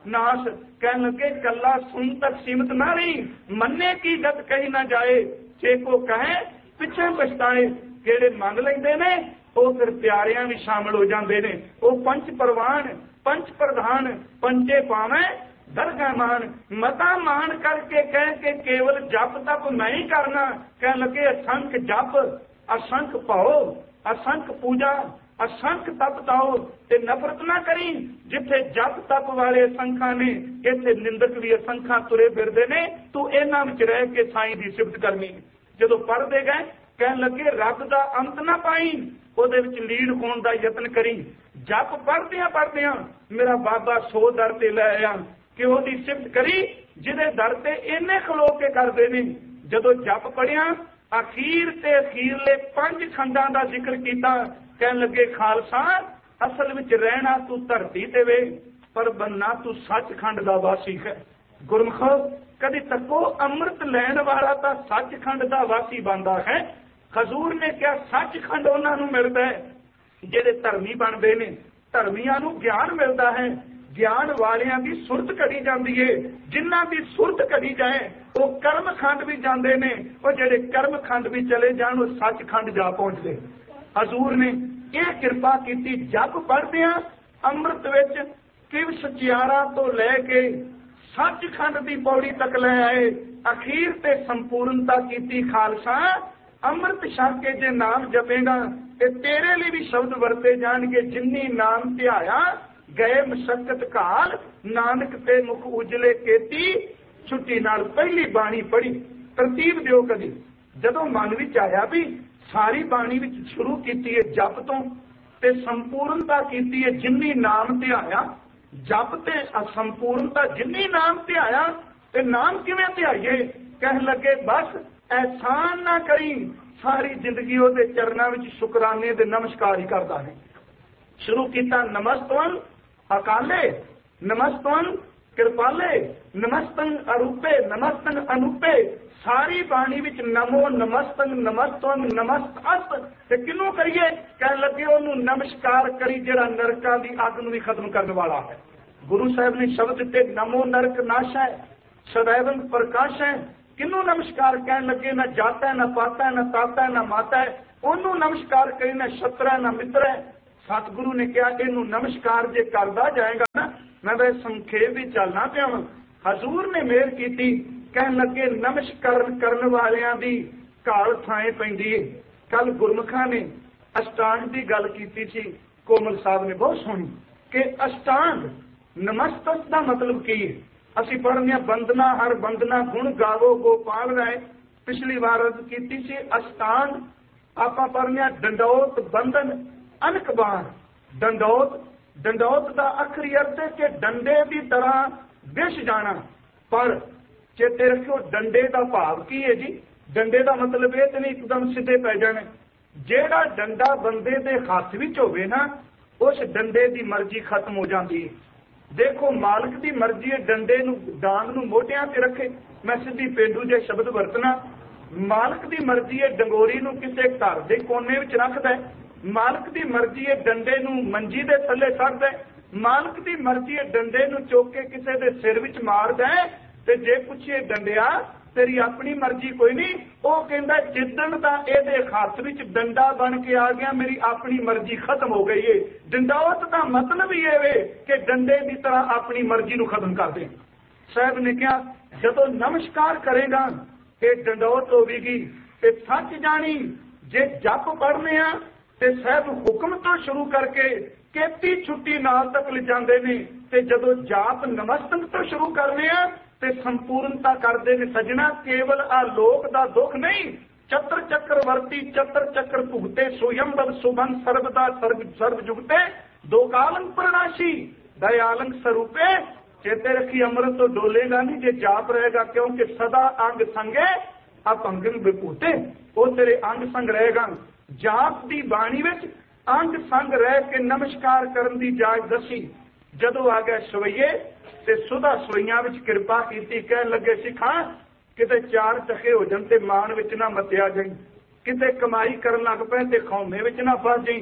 नाश। कहन लगे कला सुन तक सीमित ना रही, मन्ने की गत कही ना जाए, जे को कहे पिछे पछताए। जेड़े मन लेंदे ने ਉਹ ਫਿਰ ਪਿਆਰਿਆਂ ਵੀ ਸ਼ਾਮਲ ਹੋ ਜਾਂਦੇ ਨੇ। ਉਹ ਪੰਚ ਪ੍ਰਵਾਨ ਪੰਚ ਪ੍ਰਧਾਨ ਪੰਚੇ ਪਾਵੇਂ ਦਰਗਾਹ ਮਾਨ। ਮਤਾ ਮਾਨ ਕਰਕੇ ਕਹਿ ਕੇ ਕੇਵਲ ਜਪ ਤਪ ਮੈਂ ਹੀ ਕਰਨਾ। ਕਹਿਣ ਲੱਗੇ ਅਸੰਖ ਜਪ ਅਸੰਖ ਭਾਓ ਅਸੰਖ ਪੂਜਾ ਅਸੰਖ ਤਪ ਤਾਓ ਤੇ ਨਫ਼ਰਤ ਨਾ ਕਰੀ। ਜਿੱਥੇ ਜਪ ਤਪ ਵਾਲੇ ਅਸੰਖਾਂ ਨੇ, ਇੱਥੇ ਨਿੰਦਕ ਵੀ ਅਸੰਖਾਂ ਤੁਰੇ ਫਿਰਦੇ ਨੇ। ਤੂੰ ਇਹਨਾਂ ਵਿੱਚ ਰਹਿ ਕੇ ਸਾਈਂ ਦੀ ਸਿਫਤ ਕਰਨੀ। ਜਦੋਂ ਪੜ੍ਹਦੇ ਗਏ ਕਹਿਣ ਲੱਗੇ ਰੱਬ ਦਾ ਅੰਤ ਨਾ ਪਾਈ, ਉਹਦੇ ਵਿੱਚ ਲੀਨ ਹੋਣ ਦਾ ਯਤਨ ਕਰੀ। ਜਪ ਪੜ੍ਹਦਿਆਂ ਮੇਰਾ ਬਾਬਾ ਸੋ ਦਰ ਤੇ ਲੈ ਆਇਆ ਕਿ ਉਹਦੀ ਸਿਫਤ ਕਰੀ ਜਿਹਦੇ ਦਰ ਤੇ ਇੰਨੇ ਖਲੋ ਕੇ ਕਰਦੇ ਨੇ। ਜਦੋਂ ਜਪ ਪੜਿਆ ਅਖੀਰ ਤੇ ਅਖੀਰਲੇ 5 ਖੰਡਾਂ ਦਾ ਜ਼ਿਕਰ ਕੀਤਾ। ਕਹਿਣ ਲੱਗੇ ਖਾਲਸਾ ਅਸਲ ਵਿੱਚ ਰਹਿਣਾ ਤੂੰ ਧਰਤੀ ਤੇ ਵੇ, ਪਰ ਬੰਨਾ ਤੂੰ ਸੱਚਖੰਡ ਦਾ ਵਾਸੀ ਹੈ। ਗੁਰਮੁਖੋ ਕਦੀ ਤੱਕੋ ਅੰਮ੍ਰਿਤ ਲੈਣ ਵਾਲਾ ਤਾਂ ਸੱਚਖੰਡ ਦਾ ਵਾਸੀ ਬਣਦਾ ਹੈ। ਹਜ਼ੂਰ ਨੇ ਕਿਹਾ ਸੱਚਖੰਡ ਉਹਨਾਂ ਨੂੰ ਮਿਲਦਾ ਹੈ ਜਿਹੜੇ ਧਰਮੀ ਬਣਦੇ ਨੇ। ਧਰਮੀਆਂ ਨੂੰ ਗਿਆਨ ਮਿਲਦਾ ਹੈ, ਗਿਆਨ ਵਾਲਿਆਂ ਦੀ ਸੁਰਤ ਘੜੀ ਜਾਂਦੀ ਹੈ। ਜਿਨ੍ਹਾਂ ਦੀ ਸੁਰਤ ਘੜੀ ਜਾਏ ਉਹ ਕਰਮਖੰਡ ਵੀ ਜਾਂਦੇ ਨੇ, ਉਹ ਜਿਹੜੇ ਕਰਮਖੰਡ ਵੀ ਚਲੇ ਜਾਣ ਉਹ ਸੱਚਖੰਡ ਜਾ ਪਹੁੰਚਦੇ। ਹਜ਼ੂਰ ਨੇ ਇਹ ਕਿਰਪਾ ਕੀਤੀ। ਜਪ ਪੜ੍ਹਦਿਆਂ ਅੰਮ੍ਰਿਤ ਵਿੱਚ ਕਿਵ ਸਚਿਆਰਾ ਤੋਂ ਲੈ ਕੇ ਸੱਚਖੰਡ ਦੀ ਪੌੜੀ ਤੱਕ ਲੈ ਆਏ। ਅਖੀਰ ਤੇ ਸੰਪੂਰਨਤਾ ਕੀਤੀ। ਖਾਲਸਾ ਅੰਮ੍ਰਿਤ ਛਕ ਕੇ ਜੇ ਨਾਮ ਜਪੇਗਾ ਤੇ ਤੇਰੇ ਲਈ ਵੀ ਸ਼ਬਦ ਵਰਤੇ ਜਾਣਗੇ। ਜਿੰਨੀ ਨਾਮ ਧਿਆਇਆ ਗਏ ਮਸ਼ੱਕਤ ਕਾਲ, ਨਾਨਕ ਤੇ ਮੁਖ ਉਜਲੇ ਕੀਤੀ ਛੁੱਟੀ ਨਾਲ। ਪਹਿਲੀ ਬਾਣੀ ਪੜ੍ਹੀ, ਤਰਤੀਬ ਦਿਓ ਕਦੀ। ਜਦੋਂ ਮਨ ਵਿੱਚ ਆਇਆ ਵੀ ਸਾਰੀ ਬਾਣੀ ਵਿੱਚ ਸ਼ੁਰੂ ਕੀਤੀ ਹੈ ਜਪ ਤੋਂ ਤੇ ਸੰਪੂਰਨਤਾ ਕੀਤੀ ਹੈ ਜਿੰਨੀ ਨਾਮ ਧਿਆਇਆ। ਜਪ ਤੇ ਅਸੰਪੂਰਨਤਾ ਜਿੰਨੀ ਨਾਮ ਧਿਆਇਆ। ਤੇ ਨਾਮ ਕਿਵੇਂ ਧਿਆਈਏ? ਕਹਿਣ ਲੱਗੇ ਬਸ ਐਹਸਾਨ ਨਾ ਕਰੀ, ਸਾਰੀ ਜ਼ਿੰਦਗੀ ਉਹਦੇ ਚਰਨਾਂ ਵਿੱਚ ਸ਼ੁਕਰਾਨੇ ਦੇ ਨਮਸਕਾਰ ਹੀ ਕਰਦਾ ਹੈ। ਸ਼ੁਰੂ ਕੀਤਾ ਨਮਸਤਵੰ ਅਕਾਲੇ, ਨਮਸਤਵੰ ਕਿਰਪਾਲੇ, ਨਮਸਤੰ ਅਰੂਪੇ, ਨਮਸਤੰ ਅਨੂਪੇ। ਸਾਰੀ ਬਾਣੀ ਵਿੱਚ ਨਮੋ ਨਮਸਤੰ ਨਮਸਤਵੰ ਨਮਸਤਅਸਤ। ਤੇ ਕਿਹਨੂੰ ਕਰੀਏ? ਕਹਿਣ ਲੱਗੇ ਉਹਨੂੰ ਨਮਸਕਾਰ ਕਰੀ ਜਿਹੜਾ ਨਰਕਾਂ ਦੀ ਅੱਗ ਨੂੰ ਵੀ ਖਤਮ ਕਰਨ ਵਾਲਾ ਹੈ। ਗੁਰੂ ਸਾਹਿਬ ਨੇ ਸ਼ਬਦ ਦਿੱਤੇ ਨਮੋ ਨਰਕ ਨਾਸ਼ੈ ਸदैवं ਪ੍ਰਕਾਸ਼ੈ। ਕਿਹਨੂੰ ਨਮਸਕਾਰ? ਕਹਿਣ ਲੱਗੇ ਨਾ ਜਾਤਾ ਨਾ ਪਾਤਾ ਨਾ ਤਾਤਾ ਨਾ ਮਾਤਾ। ਉਹਨੂੰ ਨਮਸਕਾਰ ਕਰੀ ਨਾ ਸ਼ਤਰਾ ਨਾ ਮਿੱਤਰ ਹੈ। ਸਤਿਗੁਰੂ ਨੇ ਕਿਹਾ ਇਹਨੂੰ ਨਮਸਕਾਰ ਜੇ ਕਰਦਾ ਜਾਏਗਾ ਨਾ, ਮੈਂ ਤਾਂ ਸੰਖੇਪ ਵੀ ਚੱਲਣਾ ਪਿਆ ਵਾਂ। ਹਜ਼ੂਰ ਨੇ ਮਿਹਰ ਕੀਤੀ। ਕਹਿਣ ਲੱਗੇ ਨਮਸਕਾਰਨ ਕਰਨ ਵਾਲਿਆਂ ਦੀ ਘਾਲ ਥਾਂ ਪੈਂਦੀ ਹੈ। ਕੱਲ ਗੁਰਮੁਖਾਂ ਨੇ ਅਸ਼ਟਾਂਗ ਦੀ ਗੱਲ ਕੀਤੀ ਸੀ, ਕੋਮਲ ਸਾਹਿਬ ਨੇ ਬਹੁਤ ਸੋਹਣੀ, ਕਿ ਅਸ਼ਟਾਂਗ ਨਮਸਤਕ ਦਾ ਮਤਲਬ ਕੀ ਹੈ। ਅਸੀਂ ਪੜ੍ਹਦੇ ਹਾਂ ਬੰਦਨਾ ਹਰ ਬੰਦਨਾ ਗੁਣ ਗਾਵੋ ਗੋਪਾਲ ਰਾਏ। ਪਿਛਲੀ ਵਾਰ ਅਰਜ਼ ਕੀਤੀ ਸੀ ਅਸ਼ਟਾਂਗ। ਆਪਾਂ ਪੜ੍ਹਦੇ ਹਾਂ ਡੰਡੌਤ ਬੰਧਨ ਅਨਕਬਾਰ। ਡੰਡੌਤ ਦਾ ਅਖਰੀ ਅਰਥ ਹੈ ਕਿ ਡੰਡੇ ਦੀ ਤਰ੍ਹਾਂ ਵਿਛ ਜਾਣਾ। ਪਰ ਚੇਤੇ ਰੱਖਿਓ ਡੰਡੇ ਦਾ ਭਾਵ ਕੀ ਹੈ ਜੀ? ਡੰਡੇ ਦਾ ਮਤਲਬ ਇਹ ਤੇ ਨਹੀਂ ਇੱਕਦਮ ਸਿੱਧੇ ਪੈ ਜਾਣੇ। ਜਿਹੜਾ ਡੰਡਾ ਬੰਦੇ ਦੇ ਹੱਥ ਵਿੱਚ ਹੋਵੇ ਨਾ, ਉਸ ਡੰਡੇ ਦੀ ਮਰਜ਼ੀ ਖਤਮ ਹੋ ਜਾਂਦੀ ਹੈ। ਦੇਖੋ ਮਾਲਕ ਦੀ ਮਰਜ਼ੀ ਹੈ ਡੰਡੇ ਨੂੰ ਡਾਂਗ ਨੂੰ ਮੋਢਿਆਂ ਤੇ ਰੱਖੇ। ਮੈਂ ਸਿੱਧੀ ਪੇਂਡੂ ਜੇ ਸ਼ਬਦ ਵਰਤਣਾ। ਮਾਲਕ ਦੀ ਮਰਜ਼ੀ ਹੈ ਡੰਗੋਰੀ ਨੂੰ ਕਿਸੇ ਘਰ ਦੇ ਕੋਨੇ ਵਿੱਚ ਰੱਖਦਾ ਹੈ। ਮਾਲਕ ਦੀ ਮਰਜ਼ੀ ਹੈ ਡੰਡੇ ਨੂੰ ਮੰਜੀ ਦੇ ਥੱਲੇ ਛੱਡਦਾ ਹੈ। ਮਾਲਕ ਦੀ ਮਰਜ਼ੀ ਹੈ ਡੰਡੇ ਨੂੰ ਚੁੱਕ ਕੇ ਕਿਸੇ ਦੇ ਸਿਰ ਵਿੱਚ ਮਾਰਦਾ ਹੈ। ਤੇ ਜੇ ਪੁੱਛੇ ਡੰਡਿਆ ਤੇਰੀ ਆਪਣੀ ਮਰਜ਼ੀ ਕੋਈ ਨਹੀਂ, ਉਹ ਕਹਿੰਦਾ ਜਿੱਦਣ ਦਾ ਇਹਦੇ ਹੱਥ ਵਿੱਚ ਡੰਡਾ ਬਣ ਕੇ ਆ ਗਿਆ ਮੇਰੀ ਆਪਣੀ ਮਰਜ਼ੀ ਖਤਮ ਹੋ ਗਈ ਏ। ਡੰਡੌਤ ਦਾ ਮਤਲਬ ਹੀ ਇਹ ਵੇ ਕਿ ਡੰਡੇ ਦੀ ਤਰ੍ਹਾਂ ਆਪਣੀ ਮਰਜ਼ੀ ਨੂੰ ਖਤਮ ਕਰ ਦੇ। ਸਾਹਿਬ ਨੇ ਕਿਹਾ ਜਦੋਂ ਨਮਸਕਾਰ ਕਰੇਗਾ ਇਹ ਡੰਡੌਤ ਹੋਵੇਗੀ। ਤੇ ਸੱਚ ਜਾਣੀ ਜੇ ਜਪ ਪੜ੍ਹਨੇ ਆ ਤੇ ਸਾਹਿਬ ਹੁਕਮ ਤੋਂ ਸ਼ੁਰੂ ਕਰਕੇ ਕੇਤੀ ਛੁੱਟੀ ਨਾਲ ਤੱਕ ਲਿਜਾਂਦੇ ਨੇ। ਤੇ ਜਦੋਂ ਜਾਪ ਨਮਸਤਕ ਤੋਂ ਸ਼ੁਰੂ ਕਰਨੇ ਆ ਤੇ ਸੰਪੂਰਨਤਾ ਕਰਦੇ ਨੇ। ਸਜਣਾ ਕੇਵਲ ਆ ਲੋਕ ਦਾ ਦੁੱਖ ਨਹੀਂ, ਚਤਰ ਚੱਕਰ ਵਰਤੀ ਚਤਰ ਚੱਕਰ ਭੁਗਤੇ ਸੁਯੰਬਰ ਸੁਬਨ ਸਰਬਦਾ ਸਰਬ ਜੁਗਤੇ ਦੋ ਕਾਲੰ ਪ੍ਰਣਾਸ਼ੀ ਦਇਆਲੰ ਸਰੂਪੇ। ਚੇਤੇ ਰੱਖੀ ਅੰਮ੍ਰਿਤ ਤੋਂ ਡੋਲੇਗਾ ਨਹੀਂ ਜੇ ਜਾਪ ਰਹੇਗਾ, ਕਿਉਂਕਿ ਸਦਾ ਅੰਗ ਸੰਗੇ ਅਪੰਗੰ ਵਿਭੂਤੇ। ਉਹ ਤੇਰੇ ਅੰਗ ਸੰਗ ਰਹੇਗਾ। ਜਾਪ ਦੀ ਬਾਣੀ ਵਿੱਚ ਅੰਗ ਸੰਗ ਰਹਿ ਕੇ ਨਮਸਕਾਰ ਕਰਨ ਦੀ ਜਾਚ ਦੱਸੀ। ਜਦੋਂ ਆ ਗਏ ਸਵਈਏ ਤੇ ਸੁਧਾ ਸਵਈਆਂ ਵਿੱਚ ਕਿਰਪਾ ਕੀਤੀ। ਕਹਿਣ ਲੱਗੇ ਸਿੱਖਾਂ ਕਿਤੇ ਚਾਰ ਚਖੇ ਹੋ ਜਾਣ ਤੇ ਮਾਣ ਵਿੱਚ ਨਾ ਮੱਤਿਆ ਜਾਈ, ਕਿਤੇ ਕਮਾਈ ਕਰਨ ਲੱਗ ਪਏ ਤੇ ਖੌਮੇ ਵਿੱਚ ਨਾ ਫਸ ਜਾਈ।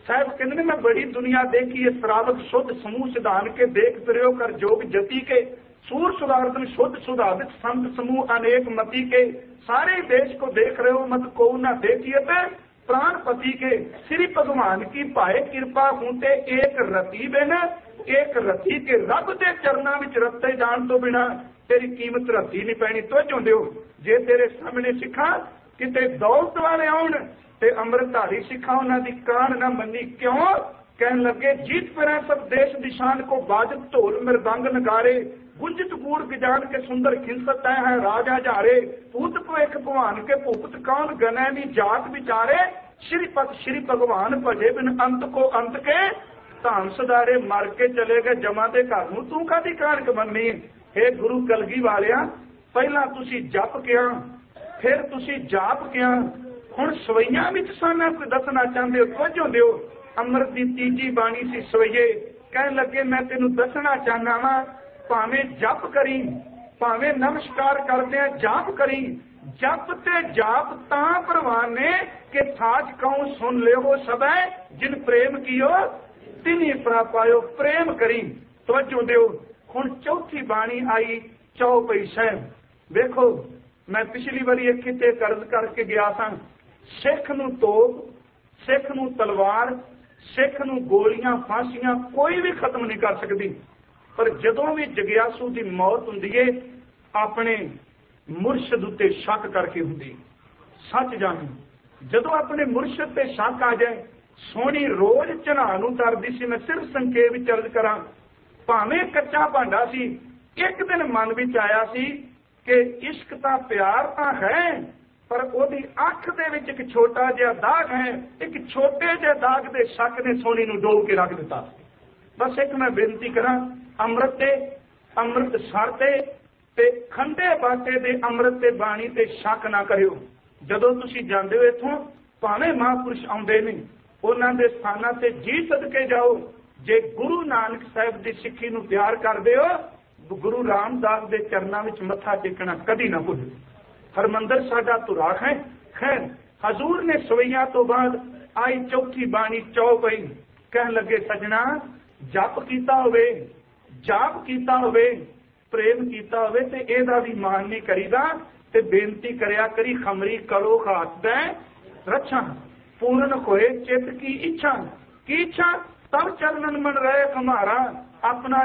साहब कहते ने मैं बड़ी दुनिया देखी है, श्रावक शुद्ध समूह सिधान के देख फिरो कर जोग जति के, सूर सुधारतन शुद्ध सुधारित संत समूह अनेक मति के, सारे देश को देख रहे हो मत को न देखिए पे प्राणपति के, श्री भगवान की पाए कृपा हूते एक रति बिन, एक रति के रब के चरणा विच रते जान तो बिना तेरी कीमत रती नहीं पैनी। तो चाहते हो जे तेरे सामने सिखा किते दौलत वाले आउण ते अमृतधारी सिखा उन्हां दी कान न मनी, क्यों कहन लगे जीत फिर सब देश दिशान को बाजत ढोल मृदंग नगारे, गुंजित गूढ़ गजान के सुंदर खिंसत है राजा जारे, पूत भविख भगवान के भूपत कौन गने नी जात विचारे, श्रीपत श्री भगवान भजे बिन अंत को अंत के, धाम सदारे मर के चले गए जमा दे घर नूं तू कादी कानक मन्नी। हे गुरु कलगी वालिया पहला तुसी जप किया फिर तुसी जाप किया, हुण सवैयां विच साना कोई दसना चाहते हो तो दिओ। अमृत की तीजी बाणी सी सवैये कहन लगे मैं तेनू दसना चाहना वा, भावें जप करी भावें नमस्कार करदे जाप करी, जप ते जाप तां प्रवान ने कि साज कहूं सुन ले हो सबे, जिन प्रेम कियो तिनी पायो प्रेम करी। तवज्जो दिओ हुण चौथी बाणी आई चौपई साहब। देखो मैं पिछली बारी एक किते कर्ज करके गया था, सिख नूं तोप, सिख नूं तलवार, सिख नूं गोलियां फांसियां कोई भी खत्म नहीं कर सकती, पर जदों भी जगियासू की मौत हुंदी है अपने मुर्शद उत्ते शक करके हुंदी। सच जानो जदों अपने मुर्शद ते शक आ जाए, सोनी रोज चढ़ा नूं तरदी सी, मैं सिर्फ संखेप विच अर्ज करा, भावें कच्चा भांडा सी, एक दिन मन विच आया सी कि इश्क तां प्यार तां है, पर ओदी अख दे विच एक छोटा जिहा दाग है, एक छोटे जिहे दाग दे शक ने सोनी नूं डोब के रख दिता। बस एक मैं बेनती करा, अमृत ते अमृत सर ते खंडे बाटे दे अमृत ते बाणी ते शक ना करियो। जदों तुसीं जांदे हो इत्थों भावें महापुरुष आउंदे ने, उन्हां दे स्थानां ते जी सदके जाओ। जे गुरु नानक साहिब की सिक्खी नूं प्यार करदे हो, गुरु रामदास के चरणों में मत्था टेकना कदी ना भुल्लो। हरमंदर साडा धुरा है। खैर हजूर ने सवैया तो बाद आई चौथी बाणी चौपई, कहन लगे सजना जप कीता होवे, जाप कीता होवे, प्रेम कीता होवे ते एदा भी मान नहीं करीदा, ते बेनती करया करी खमरी करो हाथ दे रक्षा, पूर्ण होए चित की इच्छा। की इच्छा तब चरणन मन रहे हमारा, अपना